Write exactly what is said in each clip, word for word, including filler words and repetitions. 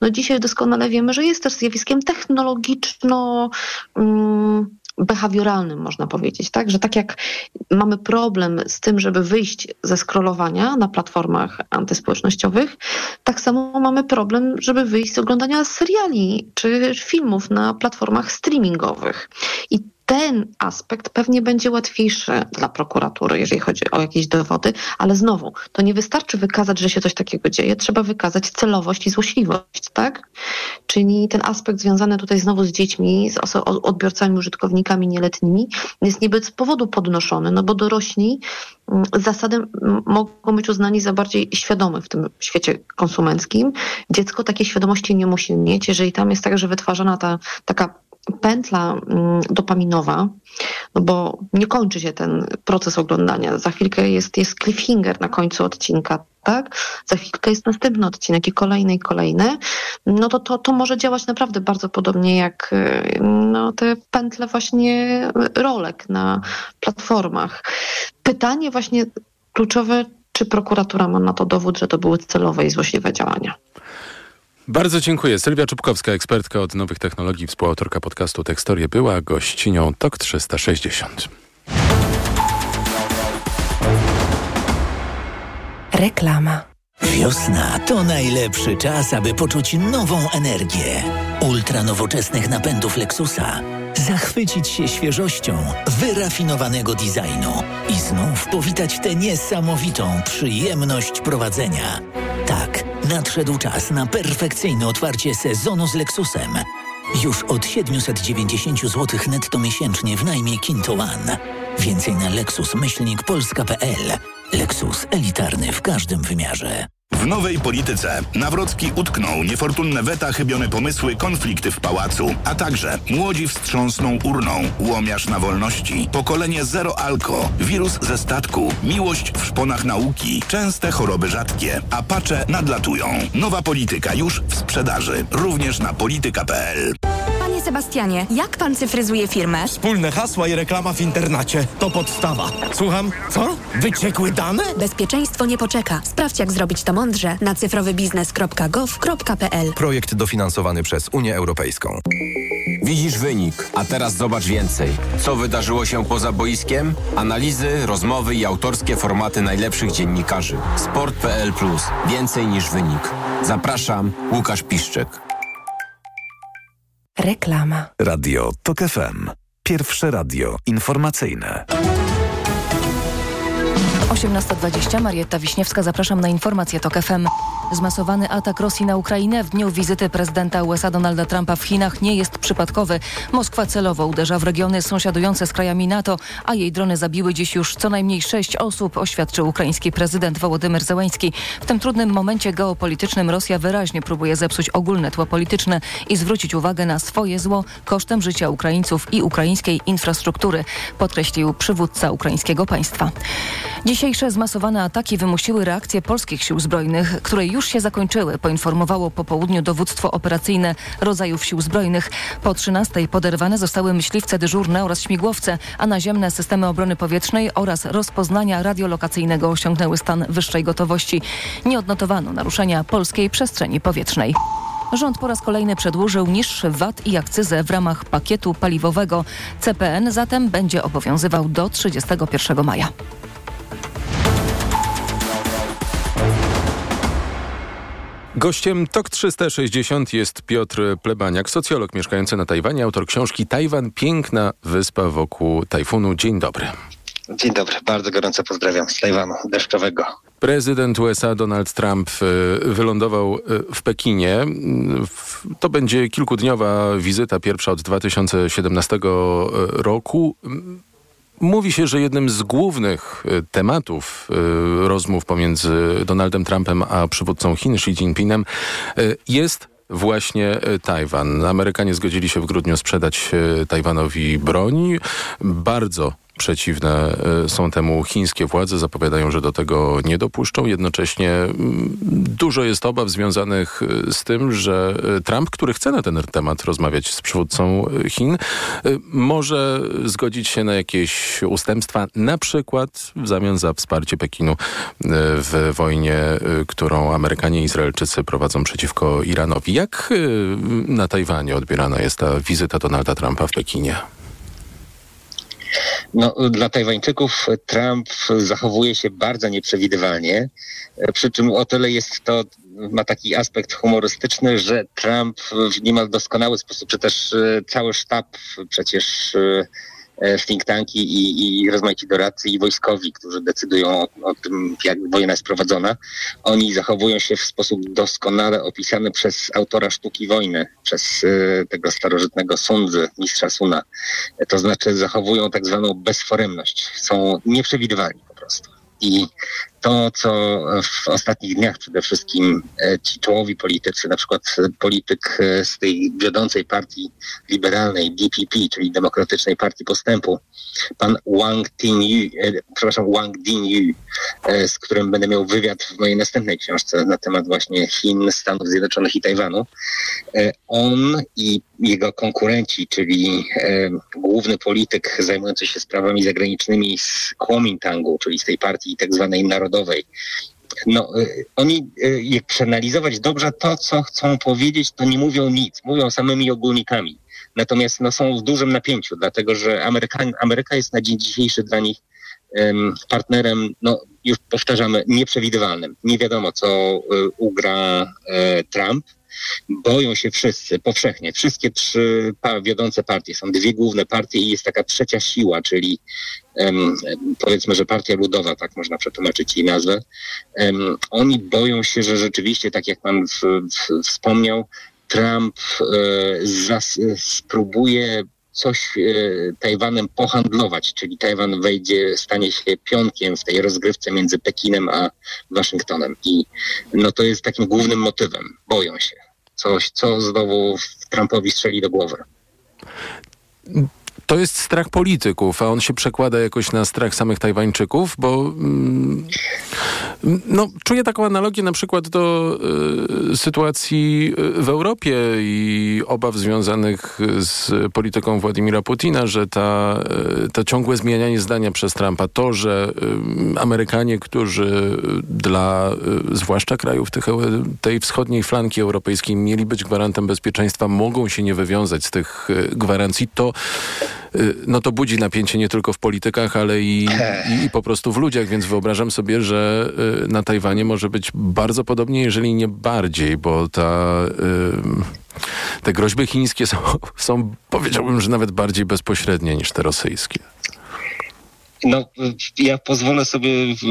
no dzisiaj doskonale wiemy, że jest też zjawiskiem technologiczno um, behawioralnym, można powiedzieć, tak? Że tak jak mamy problem z tym, żeby wyjść ze scrollowania na platformach antyspołecznościowych, tak samo mamy problem, żeby wyjść z oglądania seriali czy filmów na platformach streamingowych. I ten aspekt pewnie będzie łatwiejszy dla prokuratury, jeżeli chodzi o jakieś dowody, ale znowu, to nie wystarczy wykazać, że się coś takiego dzieje, trzeba wykazać celowość i złośliwość, tak? Czyli ten aspekt związany tutaj znowu z dziećmi, z oso- odbiorcami, użytkownikami nieletnimi jest nie bez powodu podnoszony, no bo dorośli z zasady mogą być uznani za bardziej świadomych w tym świecie konsumenckim. Dziecko takiej świadomości nie musi mieć, jeżeli tam jest tak, że wytwarzana ta taka pętla mm, dopaminowa, no bo nie kończy się ten proces oglądania. Za chwilkę jest, jest cliffhanger na końcu odcinka, tak? Za chwilkę jest następny odcinek i kolejny i kolejny. No to, to, to może działać naprawdę bardzo podobnie jak no, te pętle właśnie rolek na platformach. Pytanie właśnie kluczowe, czy prokuratura ma na to dowód, że to były celowe i złośliwe działania? Bardzo dziękuję. Sylwia Czubkowska, ekspertka od nowych technologii, współautorka podcastu Techstorie, była gościnią T O K trzysta sześćdziesiąt. Reklama. Wiosna to najlepszy czas, aby poczuć nową energię. Ultra nowoczesnych napędów Lexusa. Zachwycić się świeżością wyrafinowanego designu i znów powitać tę niesamowitą przyjemność prowadzenia. Tak, nadszedł czas na perfekcyjne otwarcie sezonu z Lexusem. Już od siedemset dziewięćdziesiąt złotych netto miesięcznie w najmie Kinto One. Więcej na lexus myślnik polska kropka p l. Lexus elitarny w każdym wymiarze. W nowej polityce Nawrocki utknął, niefortunne weta, chybione pomysły, konflikty w pałacu, a także młodzi wstrząsną urną, łomiarz na wolności, pokolenie zero alko, wirus ze statku, miłość w szponach nauki, częste choroby rzadkie, apacze nadlatują. Nowa polityka już w sprzedaży, również na polityka kropka p l. Panie Sebastianie, jak pan cyfryzuje firmę? Wspólne hasła i reklama w internecie to podstawa. Słucham? Co? Wyciekły dane? Bezpieczeństwo nie poczeka. Sprawdź, jak zrobić to mądrze na cyfrowybiznes kropka gov kropka p l. Projekt dofinansowany przez Unię Europejską. Widzisz wynik, a teraz zobacz więcej. Co wydarzyło się poza boiskiem? Analizy, rozmowy i autorskie formaty najlepszych dziennikarzy. sport kropka p l plus. Więcej niż wynik. Zapraszam, Łukasz Piszczek. Reklama. Radio T O K F M. Pierwsze radio informacyjne. osiemnasta dwadzieścia, Marietta Wiśniewska, zapraszam na informacje T O K F M. Zmasowany atak Rosji na Ukrainę w dniu wizyty prezydenta U S A Donalda Trumpa w Chinach nie jest przypadkowy. Moskwa celowo uderza w regiony sąsiadujące z krajami NATO, a jej drony zabiły dziś już co najmniej sześć osób, oświadczył ukraiński prezydent Wołodymyr Zełenski. W tym trudnym momencie geopolitycznym Rosja wyraźnie próbuje zepsuć ogólne tło polityczne i zwrócić uwagę na swoje zło kosztem życia Ukraińców i ukraińskiej infrastruktury, podkreślił przywódca ukraińskiego państwa. Dzisiejsze zmasowane ataki wymusiły reakcję polskich sił zbrojnych, które już się zakończyły, poinformowało po południu dowództwo operacyjne rodzajów sił zbrojnych. Po trzynastej poderwane zostały myśliwce dyżurne oraz śmigłowce, a naziemne systemy obrony powietrznej oraz rozpoznania radiolokacyjnego osiągnęły stan wyższej gotowości. Nie odnotowano naruszenia polskiej przestrzeni powietrznej. Rząd po raz kolejny przedłużył niższy V A T i akcyzę w ramach pakietu paliwowego. C P N zatem będzie obowiązywał do trzydziestego pierwszego maja. Gościem T O K trzysta sześćdziesiąt jest Piotr Plebaniak, socjolog mieszkający na Tajwanie, autor książki Tajwan – piękna wyspa wokół tajfunu. Dzień dobry. Dzień dobry, bardzo gorąco pozdrawiam z Tajwanu deszczowego. Prezydent U S A Donald Trump wylądował w Pekinie. To będzie kilkudniowa wizyta, pierwsza od dwa tysiące siedemnastego roku. Mówi się, że jednym z głównych tematów rozmów pomiędzy Donaldem Trumpem a przywódcą Chin Xi Jinpingem jest właśnie Tajwan. Amerykanie zgodzili się w grudniu sprzedać Tajwanowi broń. Bardzo przeciwne są temu chińskie władze. Zapowiadają, że do tego nie dopuszczą. Jednocześnie dużo jest obaw związanych z tym, że Trump, który chce na ten temat rozmawiać z przywódcą Chin, może zgodzić się na jakieś ustępstwa, na przykład w zamian za wsparcie Pekinu w wojnie, którą Amerykanie i Izraelczycy prowadzą przeciwko Iranowi. Jak na Tajwanie odbierana jest ta wizyta Donalda Trumpa w Pekinie? No, dla Tajwańczyków Trump zachowuje się bardzo nieprzewidywalnie, przy czym o tyle jest to, ma taki aspekt humorystyczny, że Trump w niemal doskonały sposób, czy też cały sztab przecież w think tanki i, i rozmaici doradcy i wojskowi, którzy decydują o, o tym, jak wojna jest prowadzona, oni zachowują się w sposób doskonale opisany przez autora sztuki wojny, przez y, tego starożytnego Sun Tzu, mistrza Suna. To znaczy zachowują tak zwaną bezforemność. Są nieprzewidywalni po prostu. I to, co w ostatnich dniach przede wszystkim ci czołowi politycy, na przykład polityk z tej wiodącej partii liberalnej D P P, czyli Demokratycznej Partii Postępu, pan Wang Ting-yu, przepraszam, Wang Ding-yu, z którym będę miał wywiad w mojej następnej książce na temat właśnie Chin, Stanów Zjednoczonych i Tajwanu. On i jego konkurenci, czyli główny polityk zajmujący się sprawami zagranicznymi z Kuomintangu, czyli z tej partii tak zwanej narodowej, no, oni, jak przeanalizować dobrze to, co chcą powiedzieć, to nie mówią nic, mówią samymi ogólnikami. Natomiast no, są w dużym napięciu, dlatego że Ameryka, Ameryka jest na dzień dzisiejszy dla nich um, partnerem, no już powtarzamy, nieprzewidywalnym. Nie wiadomo, co um, ugra um, Trump. Boją się wszyscy, powszechnie. Wszystkie trzy pa- wiodące partie, są dwie główne partie i jest taka trzecia siła, czyli um, powiedzmy, że Partia Ludowa, tak można przetłumaczyć jej nazwę. Um, oni boją się, że rzeczywiście, tak jak pan w, w, wspomniał, Trump e, zas, spróbuje coś e, Tajwanem pohandlować, czyli Tajwan wejdzie, stanie się pionkiem w tej rozgrywce między Pekinem a Waszyngtonem. I no to jest takim głównym motywem. Boją się. Coś, co znowu Trumpowi strzeli do głowy. To jest strach polityków, a on się przekłada jakoś na strach samych Tajwańczyków, bo mm, no, czuję taką analogię na przykład do y, sytuacji w Europie i obaw związanych z polityką Władimira Putina, że ta, y, to ciągłe zmienianie zdania przez Trumpa, to, że y, Amerykanie, którzy dla y, zwłaszcza krajów tych, tej wschodniej flanki europejskiej mieli być gwarantem bezpieczeństwa, mogą się nie wywiązać z tych y, gwarancji, to no to budzi napięcie nie tylko w politykach, ale i, i, i po prostu w ludziach, więc wyobrażam sobie, że y, na Tajwanie może być bardzo podobnie, jeżeli nie bardziej, bo ta, y, te groźby chińskie są, są, powiedziałbym, że nawet bardziej bezpośrednie niż te rosyjskie. No, ja pozwolę sobie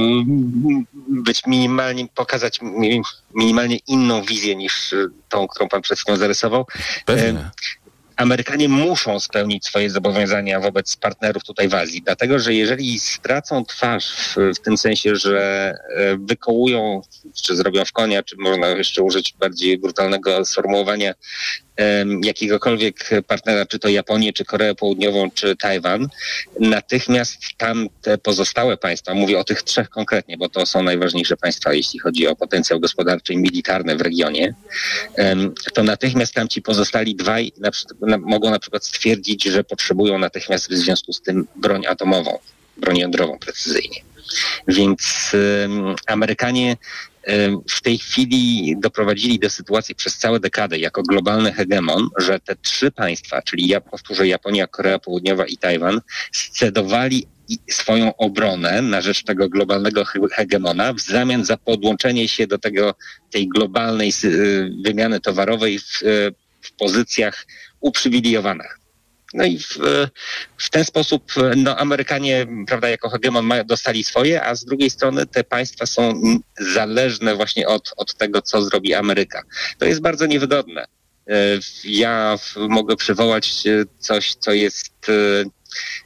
być minimalnie, pokazać minimalnie inną wizję niż tą, którą pan przed chwilą zarysował. Pewnie. Amerykanie muszą spełnić swoje zobowiązania wobec partnerów tutaj w Azji, dlatego że jeżeli stracą twarz w, w tym sensie, że wykołują, czy zrobią w konia, czy można jeszcze użyć bardziej brutalnego sformułowania, jakiegokolwiek partnera, czy to Japonię, czy Koreę Południową, czy Tajwan, natychmiast tam te pozostałe państwa, mówię o tych trzech konkretnie, bo to są najważniejsze państwa, jeśli chodzi o potencjał gospodarczy i militarny w regionie, to natychmiast tam ci pozostali dwaj na, na, mogą na przykład stwierdzić, że potrzebują natychmiast w związku z tym broń atomową, broń jądrową precyzyjnie. Więc um, Amerykanie w tej chwili doprowadzili do sytuacji przez całe dekady jako globalny hegemon, że te trzy państwa, czyli ja powtórzę Japonia, Korea Południowa i Tajwan, scedowali swoją obronę na rzecz tego globalnego hegemona w zamian za podłączenie się do tego, tej globalnej wymiany towarowej w, w pozycjach uprzywilejowanych. No i w, w ten sposób no, Amerykanie, prawda, jako hegemon mają, dostali swoje, a z drugiej strony te państwa są zależne właśnie od, od tego, co zrobi Ameryka. To jest bardzo niewygodne. Ja mogę przywołać coś, co jest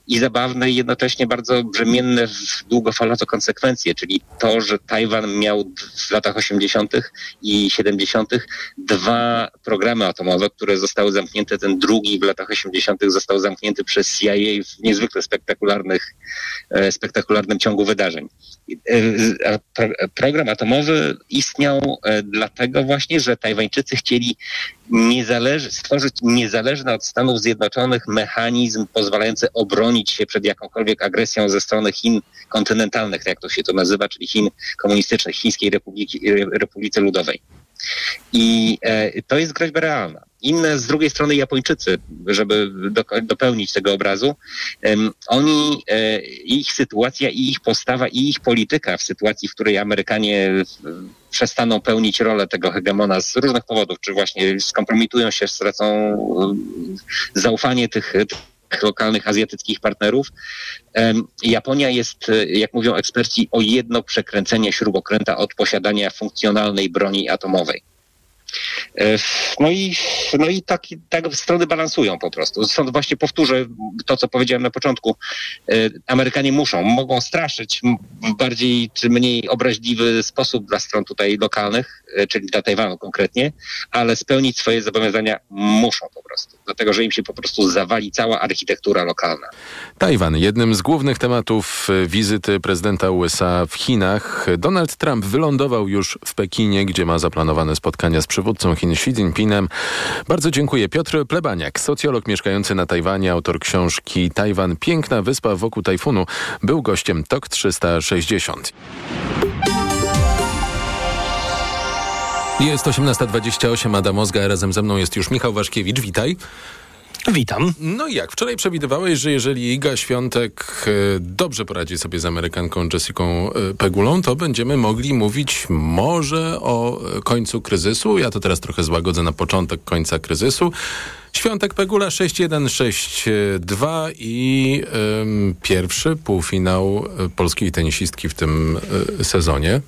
i zabawne i jednocześnie bardzo brzemienne w długofalowe konsekwencje, czyli to, że Tajwan miał w latach osiemdziesiątych i siedemdziesiątych dwa programy atomowe, które zostały zamknięte. Ten drugi w latach osiemdziesiątych został zamknięty przez C I A w niezwykle spektakularnych, spektakularnym ciągu wydarzeń. Program atomowy istniał dlatego właśnie, że Tajwańczycy chcieli niezależ- stworzyć niezależny od Stanów Zjednoczonych mechanizm pozwalający obronić się przed jakąkolwiek agresją ze strony Chin kontynentalnych, jak to się to nazywa, czyli Chin komunistycznych, Chińskiej Republiki, Republice Ludowej. I e, to jest groźba realna. Inne z drugiej strony Japończycy, żeby do, dopełnić tego obrazu, um, oni, e, ich sytuacja i ich postawa i ich polityka w sytuacji, w której Amerykanie w, przestaną pełnić rolę tego hegemona z różnych powodów, czy właśnie skompromitują się, stracą um, zaufanie tych, tych lokalnych azjatyckich partnerów. Um, Japonia jest, jak mówią eksperci, o jedno przekręcenie śrubokręta od posiadania funkcjonalnej broni atomowej. No i, no i tak, tak strony balansują po prostu. Stąd właśnie powtórzę to, co powiedziałem na początku. Amerykanie muszą, mogą straszyć w bardziej czy mniej obraźliwy sposób dla stron tutaj lokalnych, czyli dla Tajwanu konkretnie, ale spełnić swoje zobowiązania muszą po prostu. Dlatego, że im się po prostu zawali cała architektura lokalna. Tajwan, jednym z głównych tematów wizyty prezydenta U S A w Chinach. Donald Trump wylądował już w Pekinie, gdzie ma zaplanowane spotkania z przywódcą Chin Xi Jinpingem. Bardzo dziękuję. Piotr Plebaniak, socjolog mieszkający na Tajwanie, autor książki Tajwan, piękna wyspa wokół tajfunu, był gościem T O K trzysta sześćdziesiąt. Jest osiemnasta dwadzieścia osiem, Adam Mozga, razem ze mną jest już Michał Waszkiewicz. Witaj. Witam. No i jak? Wczoraj przewidywałeś, że jeżeli Iga Świątek dobrze poradzi sobie z Amerykanką Jessicą Pegulą, to będziemy mogli mówić może o końcu kryzysu. Ja to teraz trochę złagodzę na początek końca kryzysu. Świątek Pegula sześć jeden, sześć dwa i ym, pierwszy półfinał polskiej tenisistki w tym y, sezonie.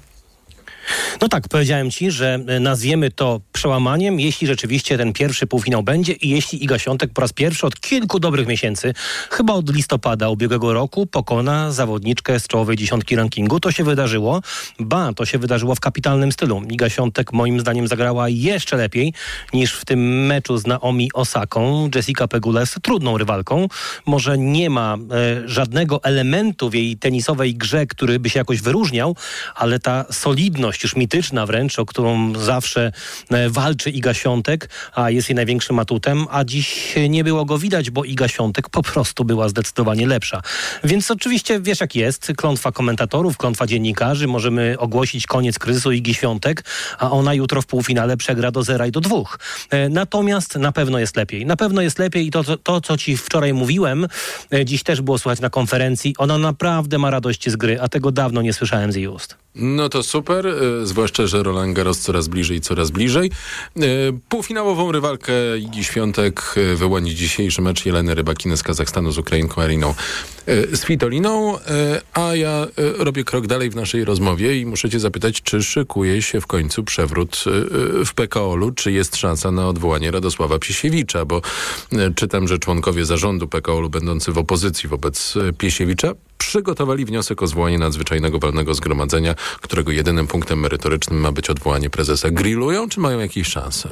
No tak, powiedziałem ci, że nazwiemy to przełamaniem, jeśli rzeczywiście ten pierwszy półfinał będzie i jeśli Iga Świątek po raz pierwszy od kilku dobrych miesięcy, chyba od listopada ubiegłego roku, pokona zawodniczkę z czołowej dziesiątki rankingu. To się wydarzyło. Ba, to się wydarzyło w kapitalnym stylu. Iga Świątek moim zdaniem zagrała jeszcze lepiej niż w tym meczu z Naomi Osaką. Jessica Pegula jest trudną rywalką. Może nie ma e, żadnego elementu w jej tenisowej grze, który by się jakoś wyróżniał, ale ta solidność już mityczna wręcz, o którą zawsze walczy Iga Świątek, a jest jej największym atutem, a dziś nie było go widać, bo Iga Świątek po prostu była zdecydowanie lepsza. Więc oczywiście wiesz jak jest, klątwa komentatorów, klątwa dziennikarzy, możemy ogłosić koniec kryzysu Igi Świątek, a ona jutro w półfinale przegra do zera i do dwóch. Natomiast na pewno jest lepiej. Na pewno jest lepiej i to, to, to co ci wczoraj mówiłem, dziś też było słychać na konferencji, ona naprawdę ma radość z gry, a tego dawno nie słyszałem z jej ust. No to super, y, zwłaszcza, że Roland Garros coraz bliżej, coraz bliżej. Y, półfinałową rywalkę Igi Świątek y, wyłoni dzisiejszy mecz Jeleny Rybakiny z Kazachstanu z Ukrainką Ariną y, Svitoliną, y, a ja y, robię krok dalej w naszej rozmowie i muszę cię zapytać, czy szykuje się w końcu przewrót y, y, w P K O L-u, czy jest szansa na odwołanie Radosława Piesiewicza, bo y, czytam, że członkowie zarządu P K O L-u będący w opozycji wobec y, Piesiewicza przygotowali wniosek o zwołanie nadzwyczajnego walnego zgromadzenia, którego jedynym punktem merytorycznym ma być odwołanie prezesa. Grillują, czy mają jakieś szanse?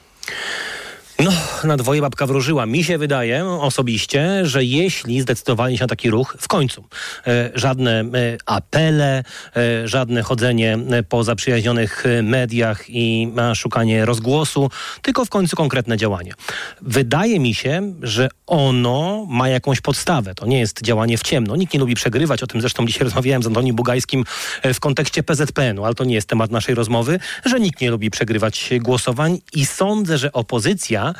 No, na dwoje babka wróżyła. Mi się wydaje osobiście, że jeśli zdecydowali się na taki ruch, w końcu e, żadne e, apele, e, żadne chodzenie po zaprzyjaźnionych mediach i a, szukanie rozgłosu, tylko w końcu konkretne działanie. Wydaje mi się, że ono ma jakąś podstawę. To nie jest działanie w ciemno. Nikt nie lubi przegrywać. O tym zresztą dzisiaj rozmawiałem z Antonim Bugajskim w kontekście P Z P N u, ale to nie jest temat naszej rozmowy, że nikt nie lubi przegrywać głosowań i sądzę, że opozycja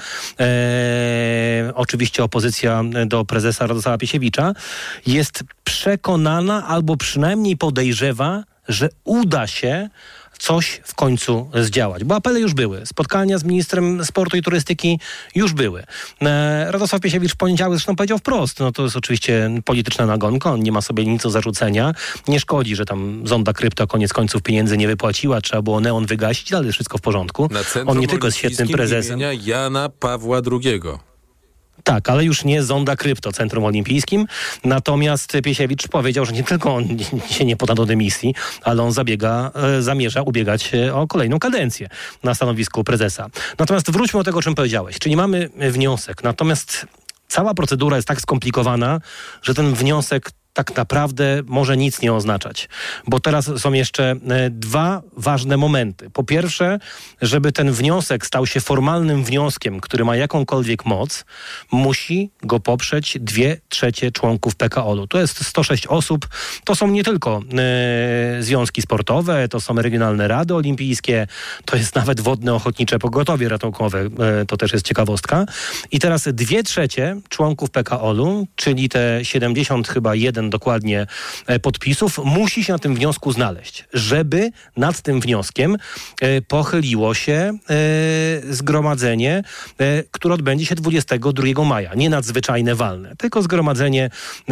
E, oczywiście opozycja do prezesa Radosława Piesiewicza jest przekonana albo przynajmniej podejrzewa, że uda się coś w końcu zdziałać. Bo apele już były. Spotkania z ministrem sportu i turystyki już były. E, Radosław Piesiewicz w poniedziałek zresztą powiedział wprost, no to jest oczywiście polityczna nagonka, on nie ma sobie nic do zarzucenia. Nie szkodzi, że tam zonda krypto koniec końców pieniędzy nie wypłaciła, trzeba było neon wygasić, ale wszystko w porządku. Na On nie tylko jest świetnym prezesem. Jana Pawła drugiego. Tak, ale już nie Zonda Krypto, Centrum Olimpijskim. Natomiast Piesiewicz powiedział, że nie tylko on się nie poda do dymisji, ale on zabiega, e, zamierza ubiegać o kolejną kadencję na stanowisku prezesa. Natomiast wróćmy do tego, o czym powiedziałeś. Czyli mamy wniosek, natomiast cała procedura jest tak skomplikowana, że ten wniosek tak naprawdę może nic nie oznaczać. Bo teraz są jeszcze dwa ważne momenty. Po pierwsze, żeby ten wniosek stał się formalnym wnioskiem, który ma jakąkolwiek moc, musi go poprzeć dwie trzecie członków P K O L u. To jest sto sześć osób. To są nie tylko e, związki sportowe, to są regionalne rady olimpijskie, to jest nawet wodne ochotnicze pogotowie ratunkowe. E, to też jest ciekawostka. I teraz dwie trzecie członków P K O L u, czyli te siedemdziesiąt chyba jeden dokładnie podpisów, musi się na tym wniosku znaleźć, żeby nad tym wnioskiem e, pochyliło się e, zgromadzenie, e, które odbędzie się dwudziestego drugiego maja. Nie nadzwyczajne walne, tylko zgromadzenie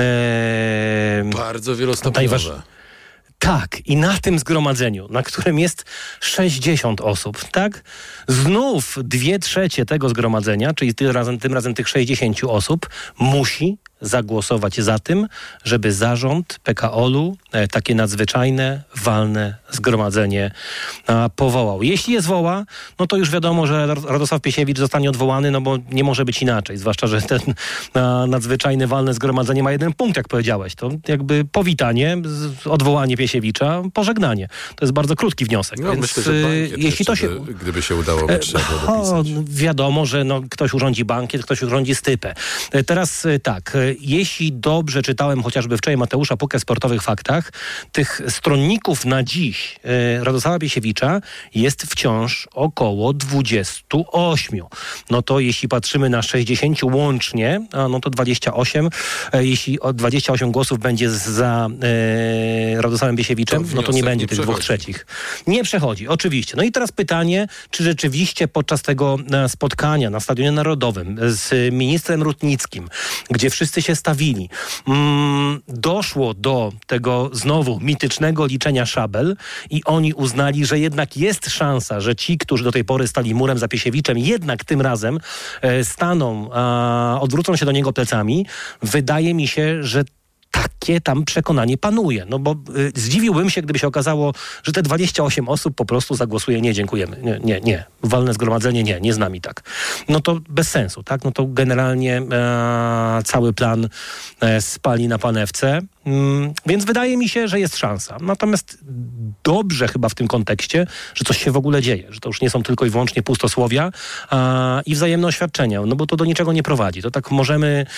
e, bardzo wielostopniowe. Tak, i na tym zgromadzeniu, na którym jest sześćdziesiąt osób, tak? Znów dwie trzecie tego zgromadzenia, czyli tym razem, tym razem tych sześćdziesięciu osób, musi zagłosować za tym, żeby zarząd P K O L u e, takie nadzwyczajne, walne zgromadzenie a, powołał. Jeśli je zwoła, no to już wiadomo, że Radosław Piesiewicz zostanie odwołany, no bo nie może być inaczej, zwłaszcza, że ten a, nadzwyczajne, walne zgromadzenie ma jeden punkt, jak powiedziałeś. To jakby powitanie, z, odwołanie Piesiewicza, pożegnanie. To jest bardzo krótki wniosek. No, więc myślę, że bankiet jeśli to się... By, gdyby się udało, by trzeba było dopisać. O, wiadomo, że no, ktoś urządzi bankiet, ktoś urządzi stypę. Teraz tak, jeśli dobrze czytałem chociażby wczoraj Mateusza Pukę w Sportowych Faktach, tych stronników na dziś e, Radosława Piesiewicza jest wciąż około dwudziestu ośmiu. No to jeśli patrzymy na sześćdziesięciu łącznie, a no to dwadzieścia osiem. E, jeśli o dwadzieścia osiem głosów będzie za e, Radosławem Piesiewiczem, to no to nie będzie nie tych dwóch trzecich. Nie przechodzi, oczywiście. No i teraz pytanie, czy rzeczywiście podczas tego spotkania na Stadionie Narodowym z ministrem Rutnickim, gdzie wszyscy się stawili, mm, doszło do tego znowu mitycznego liczenia szabel i oni uznali, że jednak jest szansa, że ci, którzy do tej pory stali murem za Piesiewiczem, jednak tym razem e, staną, a, odwrócą się do niego plecami. Wydaje mi się, że takie tam przekonanie panuje. No bo y, zdziwiłbym się, gdyby się okazało, że te dwadzieścia osiem osób po prostu zagłosuje nie, dziękujemy. Nie, nie, nie. Walne zgromadzenie nie, nie z nami tak. No to bez sensu, tak? No to generalnie e, cały plan e, spali na panewce. Mm, więc wydaje mi się, że jest szansa. Natomiast dobrze chyba w tym kontekście, że coś się w ogóle dzieje, że to już nie są tylko i wyłącznie pustosłowia a, i wzajemne oświadczenia, no bo to do niczego nie prowadzi. To tak możemy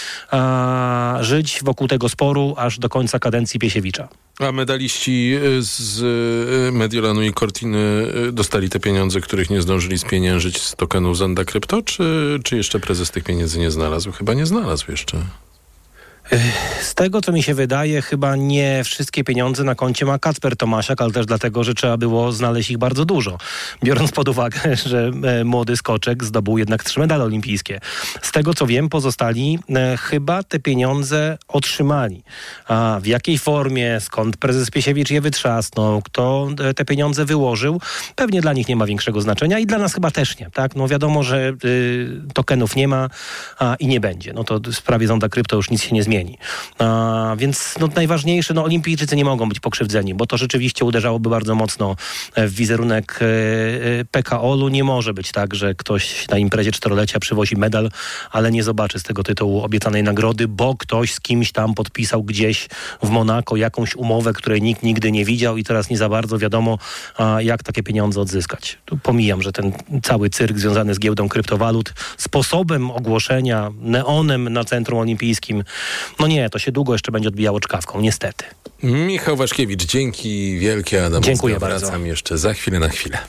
a, żyć wokół tego sporu aż do końca kadencji Piesiewicza. A medaliści z Mediolanu i Cortiny dostali te pieniądze, których nie zdążyli spieniężyć z tokenu Zonda Krypto, czy, czy jeszcze prezes tych pieniędzy nie znalazł? Chyba nie znalazł jeszcze. Z tego, co mi się wydaje, chyba nie wszystkie pieniądze na koncie ma Kacper Tomasiak, ale też dlatego, że trzeba było znaleźć ich bardzo dużo. Biorąc pod uwagę, że e, młody skoczek zdobył jednak trzy medale olimpijskie. Z tego, co wiem, pozostali e, chyba te pieniądze otrzymali. A w jakiej formie, skąd prezes Piesiewicz je wytrzasnął, kto e, te pieniądze wyłożył, pewnie dla nich nie ma większego znaczenia i dla nas chyba też nie. Tak? No wiadomo, że y, tokenów nie ma a, i nie będzie. No to w sprawie Zonda Krypto już nic się nie zmieni. A, więc no, najważniejsze, no olimpijczycy nie mogą być pokrzywdzeni, bo to rzeczywiście uderzałoby bardzo mocno w wizerunek e, P K O L u. Nie może być tak, że ktoś na imprezie czterolecia przywozi medal, ale nie zobaczy z tego tytułu obiecanej nagrody, bo ktoś z kimś tam podpisał gdzieś w Monako jakąś umowę, której nikt nigdy nie widział i teraz nie za bardzo wiadomo, a, jak takie pieniądze odzyskać. Tu pomijam, że ten cały cyrk związany z giełdą kryptowalut, sposobem ogłoszenia, neonem na Centrum Olimpijskim, no nie, to się długo jeszcze będzie odbijało czkawką, niestety. Michał Waszkiewicz, dzięki wielkie, Adam. Dziękuję bardzo. Wracam jeszcze za chwilę na chwilę.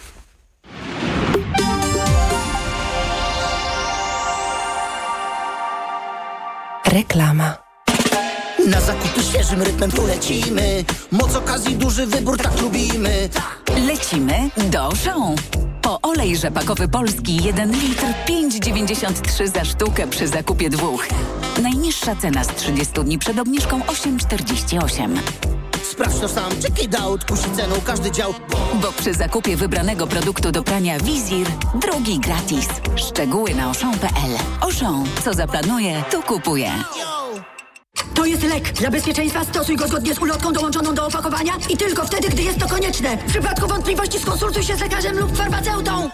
Reklama. Na zakupy świeżym rytmem tu lecimy. Moc okazji, duży wybór, tak lubimy. Lecimy do Auchan. Po olej rzepakowy polski jeden litr pięć dziewięćdziesiąt trzy za sztukę przy zakupie dwóch. Najniższa cena z trzydziestu dni przed obniżką osiem czterdzieści osiem. Sprawdź to sam, check it out, kusi ceną każdy dział. Bo przy zakupie wybranego produktu do prania Wizir drugi gratis. Szczegóły na auchan kropka p l. Auchan, co zaplanuje, to kupuje. To jest lek. Dla bezpieczeństwa stosuj go zgodnie z ulotką dołączoną do opakowania i tylko wtedy, gdy jest to konieczne. W przypadku wątpliwości skonsultuj się z lekarzem lub farmaceutą.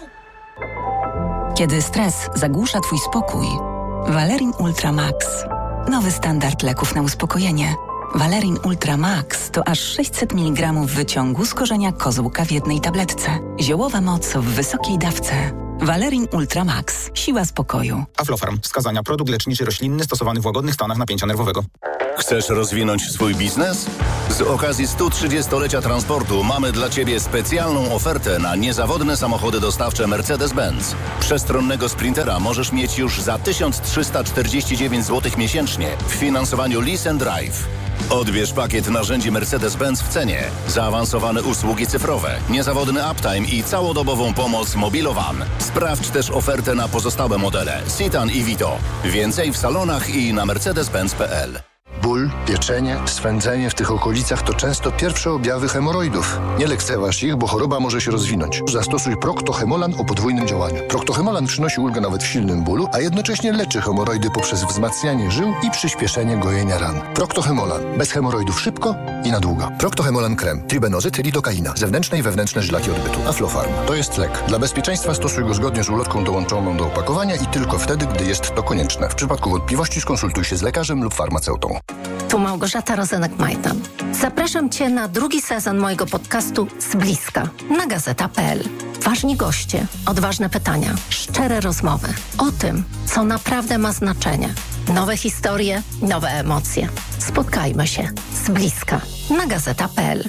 Kiedy stres zagłusza twój spokój, Valerin Ultra Max. Nowy standard leków na uspokojenie. Valerin Ultra Max to aż sześćset miligramów wyciągu z korzenia kozłka w jednej tabletce. Ziołowa moc w wysokiej dawce. Valerin Ultra Max. Siła spokoju. Aflofarm. Wskazania. Produkt leczniczy roślinny stosowany w łagodnych stanach napięcia nerwowego. Chcesz rozwinąć swój biznes? Z okazji stu trzydziestolecia transportu mamy dla Ciebie specjalną ofertę na niezawodne samochody dostawcze Mercedes-Benz. Przestronnego Sprintera możesz mieć już za tysiąc trzysta czterdzieści dziewięć złotych miesięcznie w finansowaniu Lease and Drive. Odbierz pakiet narzędzi Mercedes-Benz w cenie, zaawansowane usługi cyfrowe, niezawodny uptime i całodobową pomoc Mobilowan. Sprawdź też ofertę na pozostałe modele Citan i Vito. Więcej w salonach i na mercedes benz kropka p l. Ból, pieczenie, swędzenie w tych okolicach to często pierwsze objawy hemoroidów. Nie lekceważ ich, bo choroba może się rozwinąć. Zastosuj Procto-Hemolan o podwójnym działaniu. Procto-Hemolan przynosi ulgę nawet w silnym bólu, a jednocześnie leczy hemoroidy poprzez wzmacnianie żył i przyspieszenie gojenia ran. Procto-Hemolan. Bez hemoroidów szybko i na długo. Procto-Hemolan krem. Tribenozyt, lidokaina. Zewnętrzne i wewnętrzne żylaki odbytu. Aflofarm. To jest lek. Dla bezpieczeństwa stosuj go zgodnie z ulotką dołączoną do opakowania i tylko wtedy, gdy jest to konieczne. W przypadku wątpliwości skonsultuj się z lekarzem lub farmaceutą. Tu Małgorzata Rozenek-Majdan. Zapraszam Cię na drugi sezon mojego podcastu Z bliska na gazeta kropka p l. Ważni goście, odważne pytania, szczere rozmowy o tym, co naprawdę ma znaczenie. Nowe historie, nowe emocje. Spotkajmy się z bliska na gazeta kropka p l.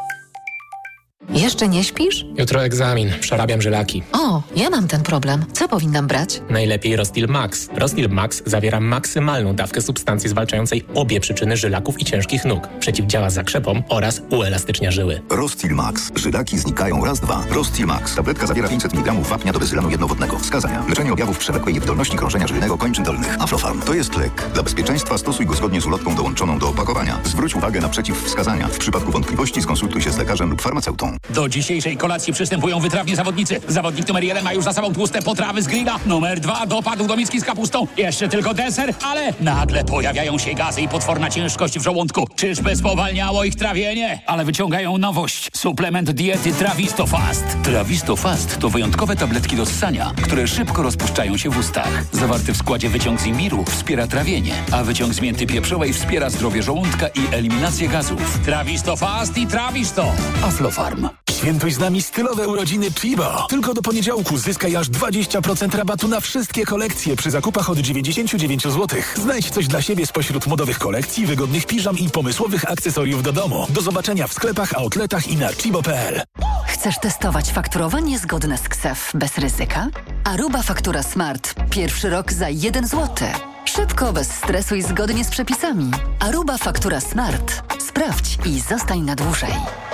Jeszcze nie śpisz? Jutro egzamin, przerabiam żylaki. O, ja mam ten problem. Co powinnam brać? Najlepiej Rostil Max. Rostil Max zawiera maksymalną dawkę substancji zwalczającej obie przyczyny żylaków i ciężkich nóg. Przeciwdziała zakrzepom oraz uelastycznia żyły. Rostil Max. Żylaki znikają raz, dwa. Rostil Max. Tabletka zawiera pięćset miligramów wapnia do bezylanu jednowodnego. Wskazania. Leczenie objawów przewlekłej niewydolności krążenia żylnego kończyn dolnych. Aflofarm. To jest lek. Dla bezpieczeństwa stosuj go zgodnie z ulotką dołączoną do opakowania. Zwróć uwagę na przeciwwskazania. W przypadku wątpliwości skonsultuj się z lekarzem lub farmaceutą. Do dzisiejszej kolacji przystępują wytrawni zawodnicy. Zawodnik numer jeden ma już za sobą tłuste potrawy z grilla. Numer dwa dopadł do miski z kapustą. Jeszcze tylko deser, ale nagle pojawiają się gazy i potworna ciężkość w żołądku. Czyżby spowalniało ich trawienie? Ale wyciągają nowość. Suplement diety Trawisto Fast. Trawisto Fast to wyjątkowe tabletki do ssania, które szybko rozpuszczają się w ustach. Zawarty w składzie wyciąg z imbiru wspiera trawienie, a wyciąg z mięty pieprzowej wspiera zdrowie żołądka i eliminację gazów. Trawisto Fast i Trawisto. Aflofarm. Świętuj z nami stylowe urodziny Chibo. Tylko do poniedziałku zyskaj aż dwadzieścia procent rabatu na wszystkie kolekcje przy zakupach od dziewięćdziesiąt dziewięć złotych. Znajdź coś dla siebie spośród modowych kolekcji, wygodnych piżam i pomysłowych akcesoriów do domu. Do zobaczenia w sklepach, outletach i na chibo kropka p l. Chcesz testować fakturowanie zgodne z K S E F bez ryzyka? Aruba Faktura Smart. Pierwszy rok za jeden złoty. Szybko, bez stresu i zgodnie z przepisami. Aruba Faktura Smart. Sprawdź i zostań na dłużej.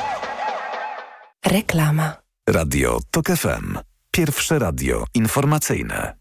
Reklama. Radio TOK F M. Pierwsze radio informacyjne.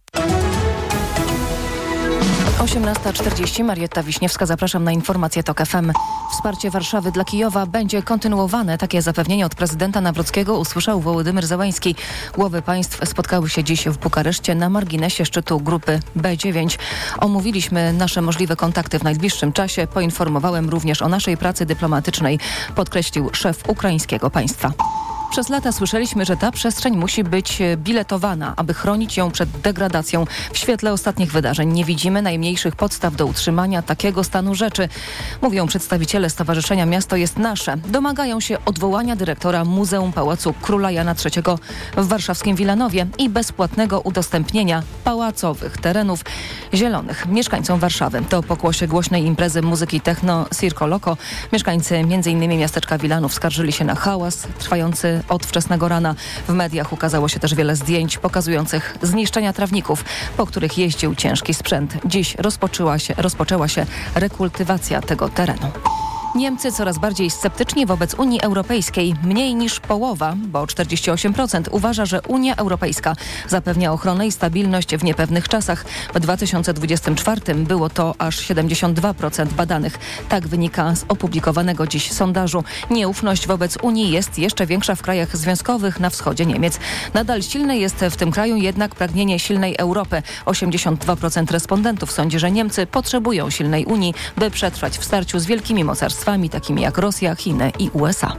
osiemnasta czterdzieści. Marietta Wiśniewska. Zapraszam na informację TOK F M. Wsparcie Warszawy dla Kijowa będzie kontynuowane. Takie zapewnienie od prezydenta Nawrockiego usłyszał Wołodymyr Zełański. Głowy państw spotkały się dziś w Bukareszcie na marginesie szczytu grupy B dziewięć. Omówiliśmy nasze możliwe kontakty w najbliższym czasie. Poinformowałem również o naszej pracy dyplomatycznej, podkreślił szef ukraińskiego państwa. Przez lata słyszeliśmy, że ta przestrzeń musi być biletowana, aby chronić ją przed degradacją. W świetle ostatnich wydarzeń nie widzimy najmniejszych podstaw do utrzymania takiego stanu rzeczy. Mówią przedstawiciele Stowarzyszenia Miasto jest Nasze. Domagają się odwołania dyrektora Muzeum Pałacu Króla Jana trzeciego w warszawskim Wilanowie i bezpłatnego udostępnienia pałacowych terenów zielonych mieszkańcom Warszawy. To pokłosie głośnej imprezy muzyki techno Circo Loco. Mieszkańcy m.in. miasteczka Wilanów skarżyli się na hałas trwający od wczesnego rana. W mediach ukazało się też wiele zdjęć pokazujących zniszczenia trawników, po których jeździł ciężki sprzęt. Dziś rozpoczęła się, rozpoczęła się rekultywacja tego terenu. Niemcy coraz bardziej sceptycznie wobec Unii Europejskiej. Mniej niż połowa, bo czterdzieści osiem procent uważa, że Unia Europejska zapewnia ochronę i stabilność w niepewnych czasach. W dwa tysiące dwudziestym czwartym było to aż siedemdziesiąt dwa procent badanych. Tak wynika z opublikowanego dziś sondażu. Nieufność wobec Unii jest jeszcze większa w krajach związkowych na wschodzie Niemiec. Nadal silne jest w tym kraju jednak pragnienie silnej Europy. osiemdziesiąt dwa procent respondentów sądzi, że Niemcy potrzebują silnej Unii, by przetrwać w starciu z wielkimi mocarstwami takimi jak Rosja, Chiny i U S A.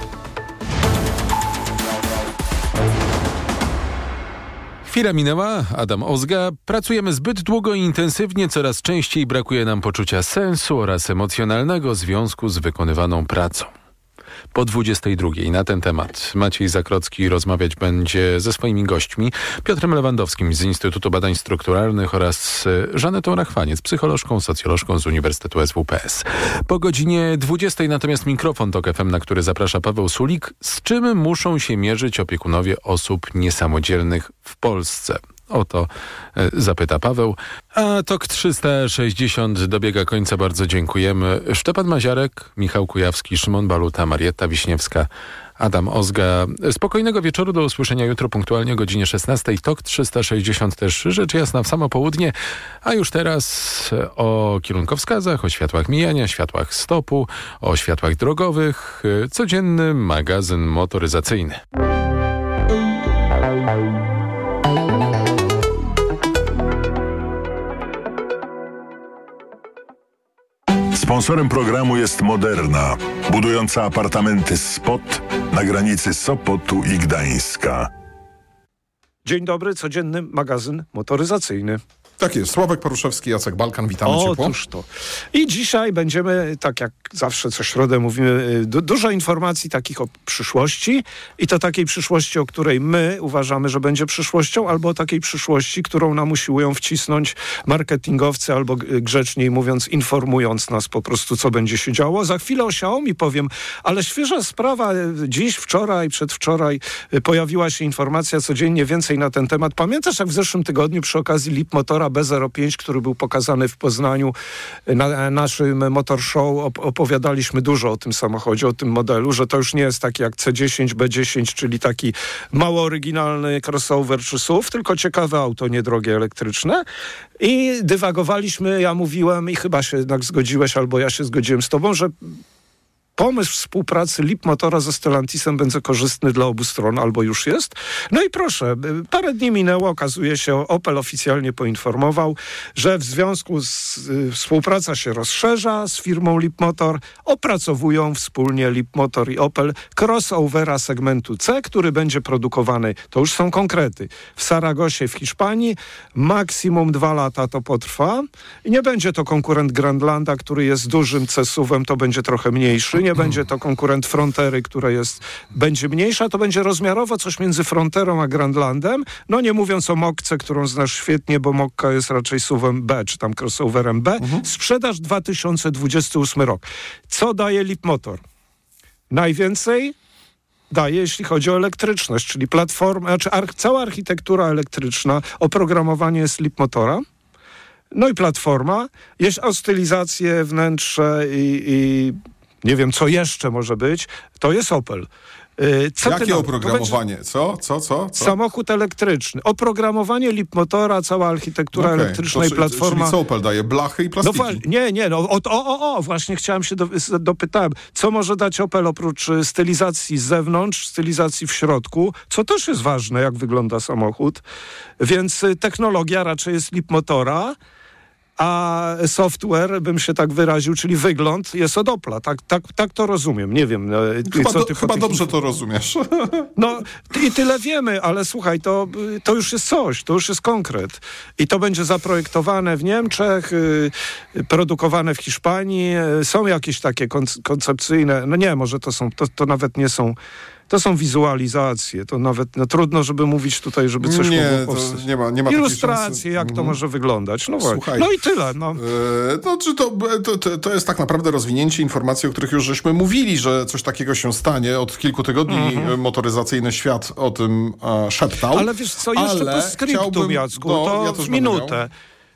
Chwila minęła, Adam Ozga. Pracujemy zbyt długo i intensywnie, coraz częściej brakuje nam poczucia sensu oraz emocjonalnego związku z wykonywaną pracą. Po dwudziestej drugiej na ten temat Maciej Zakrocki rozmawiać będzie ze swoimi gośćmi, Piotrem Lewandowskim z Instytutu Badań Strukturalnych oraz Żanetą Rachwaniec, psycholożką, socjolożką z Uniwersytetu S W P S. Po godzinie dwudziestej natomiast mikrofon Tok F M, na który zaprasza Paweł Sulik. Z czym muszą się mierzyć opiekunowie osób niesamodzielnych w Polsce? O to zapyta Paweł. A Tok trzysta sześćdziesiąt dobiega końca. Bardzo dziękujemy. Szczepan Maziarek, Michał Kujawski, Szymon Baluta, Marietta Wiśniewska, Adam Ozga. Spokojnego wieczoru, do usłyszenia jutro punktualnie o godzinie szesnastej. Tok trzysta sześćdziesiąt też rzecz jasna w samo południe. A już teraz o kierunkowskazach, o światłach mijania, światłach stopu, o światłach drogowych. Codzienny magazyn motoryzacyjny. Sponsorem programu jest Moderna, budująca apartamenty Spot na granicy Sopotu i Gdańska. Dzień dobry, codzienny magazyn motoryzacyjny. Tak jest. Sławek Poruszewski, Jacek Balkan, witamy o, ciepło. Otóż to. I dzisiaj będziemy, tak jak zawsze co środę mówimy, du- dużo informacji takich o przyszłości i to takiej przyszłości, o której my uważamy, że będzie przyszłością, albo o takiej przyszłości, którą nam usiłują wcisnąć marketingowcy, albo grzeczniej mówiąc, informując nas po prostu, co będzie się działo. Za chwilę o Xiaomi powiem, ale świeża sprawa, dziś, wczoraj, przedwczoraj pojawiła się informacja, codziennie więcej na ten temat. Pamiętasz, jak w zeszłym tygodniu przy okazji Leapmotora B zero pięć, który był pokazany w Poznaniu na naszym Motor Show, op- opowiadaliśmy dużo o tym samochodzie, o tym modelu, że to już nie jest taki jak C dziesięć, B dziesięć, czyli taki mało oryginalny crossover czy S U V, tylko ciekawe auto, niedrogie, elektryczne. I dywagowaliśmy, ja mówiłem i chyba się jednak zgodziłeś, albo ja się zgodziłem z tobą, że pomysł współpracy Leapmotora ze Stellantisem będzie korzystny dla obu stron, albo już jest. No i proszę, parę dni minęło, okazuje się, Opel oficjalnie poinformował, że w związku z y, współpraca się rozszerza z firmą Leapmotor, opracowują wspólnie Leapmotor i Opel crossovera segmentu C, który będzie produkowany, to już są konkrety, w Saragosie w Hiszpanii, maksimum dwa lata to potrwa i nie będzie to konkurent Grandlanda, który jest dużym C S U V-em, to będzie trochę mniejszy, nie będzie to konkurent Frontery, która jest, będzie mniejsza, to będzie rozmiarowo coś między Fronterą a Grandlandem, no nie mówiąc o Mokce, którą znasz świetnie, bo Mokka jest raczej S U V-em B, czy tam crossoverem B. Mhm. Sprzedaż dwa tysiące dwudziesty ósmy rok. Co daje Leapmotor? Najwięcej daje, jeśli chodzi o elektryczność, czyli platforma, znaczy ar- cała architektura elektryczna, oprogramowanie jest Leapmotora. No i platforma, jest o stylizację, wnętrze i, i nie wiem, co jeszcze może być, to jest Opel. Co Jakie oprogramowanie? Co? Co? Co? Co? Samochód elektryczny. Oprogramowanie Leapmotora, cała architektura okay. elektryczna to, i platforma. Czyli co Opel daje? Blachy i plastiki? No, nie, nie. No, o, o, o, o, właśnie chciałem się do, dopytałem. Co może dać Opel oprócz stylizacji z zewnątrz, stylizacji w środku, co też jest ważne, jak wygląda samochód. Więc technologia raczej jest Leapmotora, a software, bym się tak wyraził, czyli wygląd jest od Opla. Tak, tak, tak to rozumiem. Nie wiem. Chyba, co ty do, chyba tych... dobrze to rozumiesz. No i tyle wiemy, ale słuchaj, to, to już jest coś, to już jest konkret. I to będzie zaprojektowane w Niemczech, yy, produkowane w Hiszpanii. Są jakieś takie konc- koncepcyjne, no nie, może to są, to, to nawet nie są... To są wizualizacje, to nawet no, trudno, żeby mówić tutaj, żeby coś nie, mogło powstać. Nie ma, nie ma ilustracje, jak to mm. może wyglądać. No właśnie. Słuchaj, no i tyle. No. Yy, to, to, to, to jest tak naprawdę rozwinięcie informacji, o których już żeśmy mówili, że coś takiego się stanie. Od kilku tygodni mm-hmm. motoryzacyjny świat o tym e, szeptał. Ale wiesz co, jeszcze po skryptum, Jacku, no, to ja w minutę.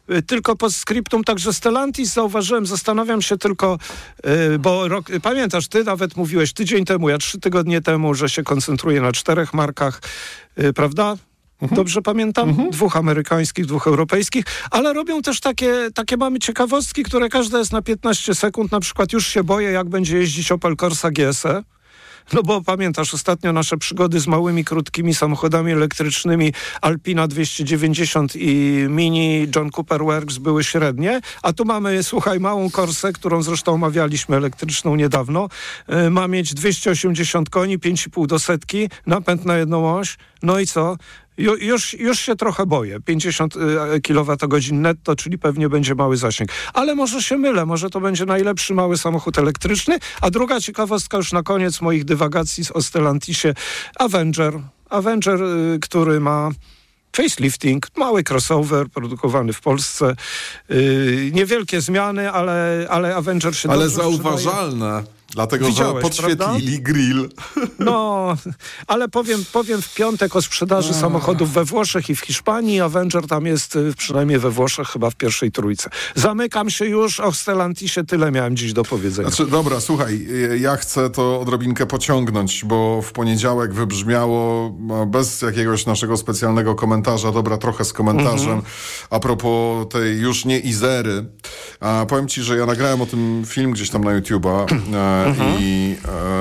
Tylko po skryptum, także Stellantis zauważyłem, zastanawiam się tylko, yy, bo rok, pamiętasz, ty nawet mówiłeś tydzień temu, ja trzy tygodnie temu, że się koncentruje na czterech markach, yy, prawda? Mhm. Dobrze pamiętam? Mhm. Dwóch amerykańskich, dwóch europejskich, ale robią też takie, takie mamy ciekawostki, które każda jest na piętnaście sekund, na przykład już się boję, jak będzie jeździć Opel Corsa G S E. No bo pamiętasz, ostatnio nasze przygody z małymi, krótkimi samochodami elektrycznymi Alpina dwieście dziewięćdziesiąt i Mini John Cooper Works były średnie, a tu mamy, słuchaj, małą Corsę, którą zresztą omawialiśmy, elektryczną niedawno. Yy, ma mieć dwieście osiemdziesiąt koni, pięć i pół do setki, napęd na jedną oś. No i co? Ju, już, już się trochę boję. pięćdziesiąt kilowatogodzin netto, czyli pewnie będzie mały zasięg. Ale może się mylę, może to będzie najlepszy mały samochód elektryczny. A druga ciekawostka już na koniec moich dywagacji o Stellantisie. Avenger. Avenger, y, który ma facelifting, mały crossover produkowany w Polsce. Yy, niewielkie zmiany, ale, ale Avenger się ale dobrze zauważalne. sprzedaje. Dlatego, Widziałeś, że podświetlili prawda? grill. No, ale powiem, powiem w piątek o sprzedaży A. samochodów we Włoszech i w Hiszpanii. Avenger tam jest przynajmniej we Włoszech chyba w pierwszej trójce. Zamykam się już. O Stellantisie tyle miałem dziś do powiedzenia. Znaczy, dobra, słuchaj, ja chcę to odrobinkę pociągnąć, bo w poniedziałek wybrzmiało bez jakiegoś naszego specjalnego komentarza, dobra, trochę z komentarzem, mm-hmm. a propos tej już nie Izery. A powiem ci, że ja nagrałem o tym film gdzieś tam na YouTube'a. Mhm. I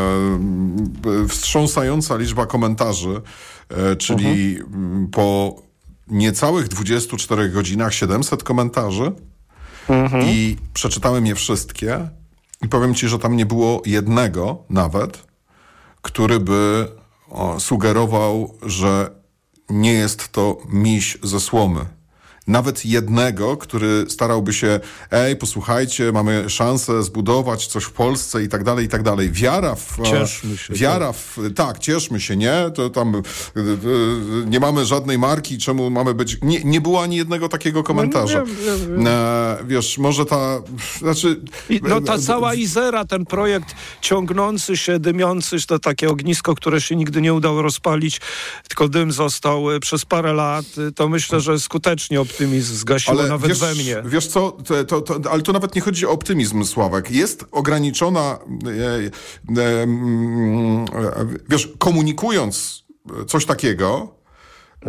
e, wstrząsająca liczba komentarzy, e, czyli mhm. po niecałych dwudziestu czterech godzinach siedemset komentarzy mhm. i przeczytałem je wszystkie i powiem ci, że tam nie było jednego nawet, który by o, sugerował, że nie jest to miś ze słomy. Nawet jednego, który starałby się, ej, posłuchajcie, mamy szansę zbudować coś w Polsce i tak dalej, i tak dalej. Wiara w... Cieszmy się. Wiara w... Tak, cieszmy się, nie? To tam nie mamy żadnej marki, czemu mamy być... Nie, nie było ani jednego takiego komentarza. No, wiem, wiem, wiem. E, wiesz, może ta... Znaczy... I, no ta cała Izera, ten projekt ciągnący się, dymiący, to takie ognisko, które się nigdy nie udało rozpalić, tylko dym został przez parę lat, to myślę, że skutecznie optymizm zgasiło ale nawet wiesz, we mnie. Wiesz co, to, to, to, ale to nawet nie chodzi o optymizm, Sławek. Jest ograniczona, e, e, e, wiesz, komunikując coś takiego, e,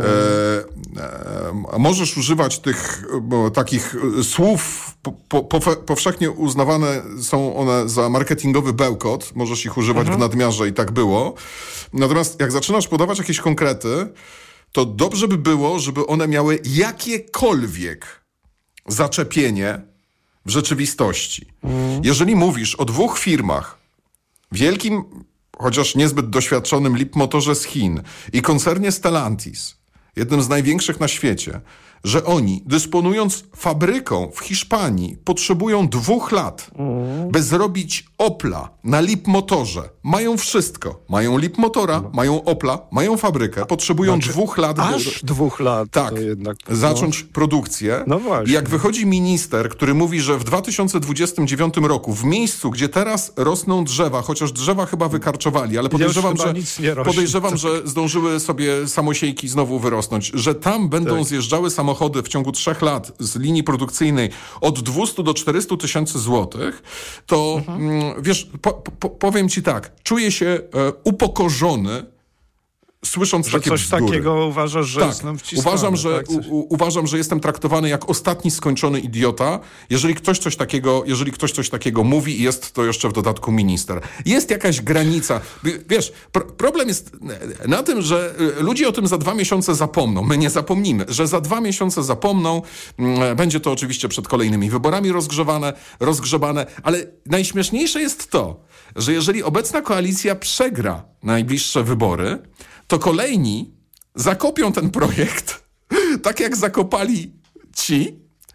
e, możesz używać tych bo, takich słów, po, po, powszechnie uznawane są one za marketingowy bełkot, możesz ich używać mhm. w nadmiarze i tak było. Natomiast jak zaczynasz podawać jakieś konkrety, to dobrze by było, żeby one miały jakiekolwiek zaczepienie w rzeczywistości. Mm. Jeżeli mówisz o dwóch firmach, wielkim, chociaż niezbyt doświadczonym Leapmotorze z Chin i koncernie Stellantis, jednym z największych na świecie, że oni, dysponując fabryką w Hiszpanii, potrzebują dwóch lat, mm. by zrobić Opla na Leapmotorze. Mają wszystko. Mają Leapmotora, no. mają Opla, mają fabrykę. Potrzebują znaczy, dwóch lat. Aż by... dwóch lat. Tak. To jednak, zacząć no. produkcję. No właśnie. I jak wychodzi minister, który mówi, że w dwa tysiące dwudziestym dziewiątym roku, w miejscu, gdzie teraz rosną drzewa, chociaż drzewa chyba wykarczowali, ale podejrzewam, że, podejrzewam że zdążyły sobie samosiejki znowu wyrosnąć, że tam będą tak. zjeżdżały samochody w ciągu trzech lat z linii produkcyjnej od dwieście do czterystu tysięcy złotych, to mhm. wiesz, po, po, powiem ci tak, czuję się e, upokorzony, słysząc że takie coś bzdury. takiego uważasz, że tak, jest nam wciskane. Uważam, że, tak, coś... u, uważam, że jestem traktowany jak ostatni skończony idiota, jeżeli ktoś coś takiego, jeżeli ktoś coś takiego mówi i jest to jeszcze w dodatku minister. Jest jakaś granica. Wiesz, pro, problem jest na tym, że ludzie o tym za dwa miesiące zapomną. My nie zapomnimy, że za dwa miesiące zapomną. Będzie to oczywiście przed kolejnymi wyborami rozgrzewane, rozgrzebane, ale najśmieszniejsze jest to, że jeżeli obecna koalicja przegra najbliższe wybory, to kolejni zakopią ten projekt, tak jak zakopali ci,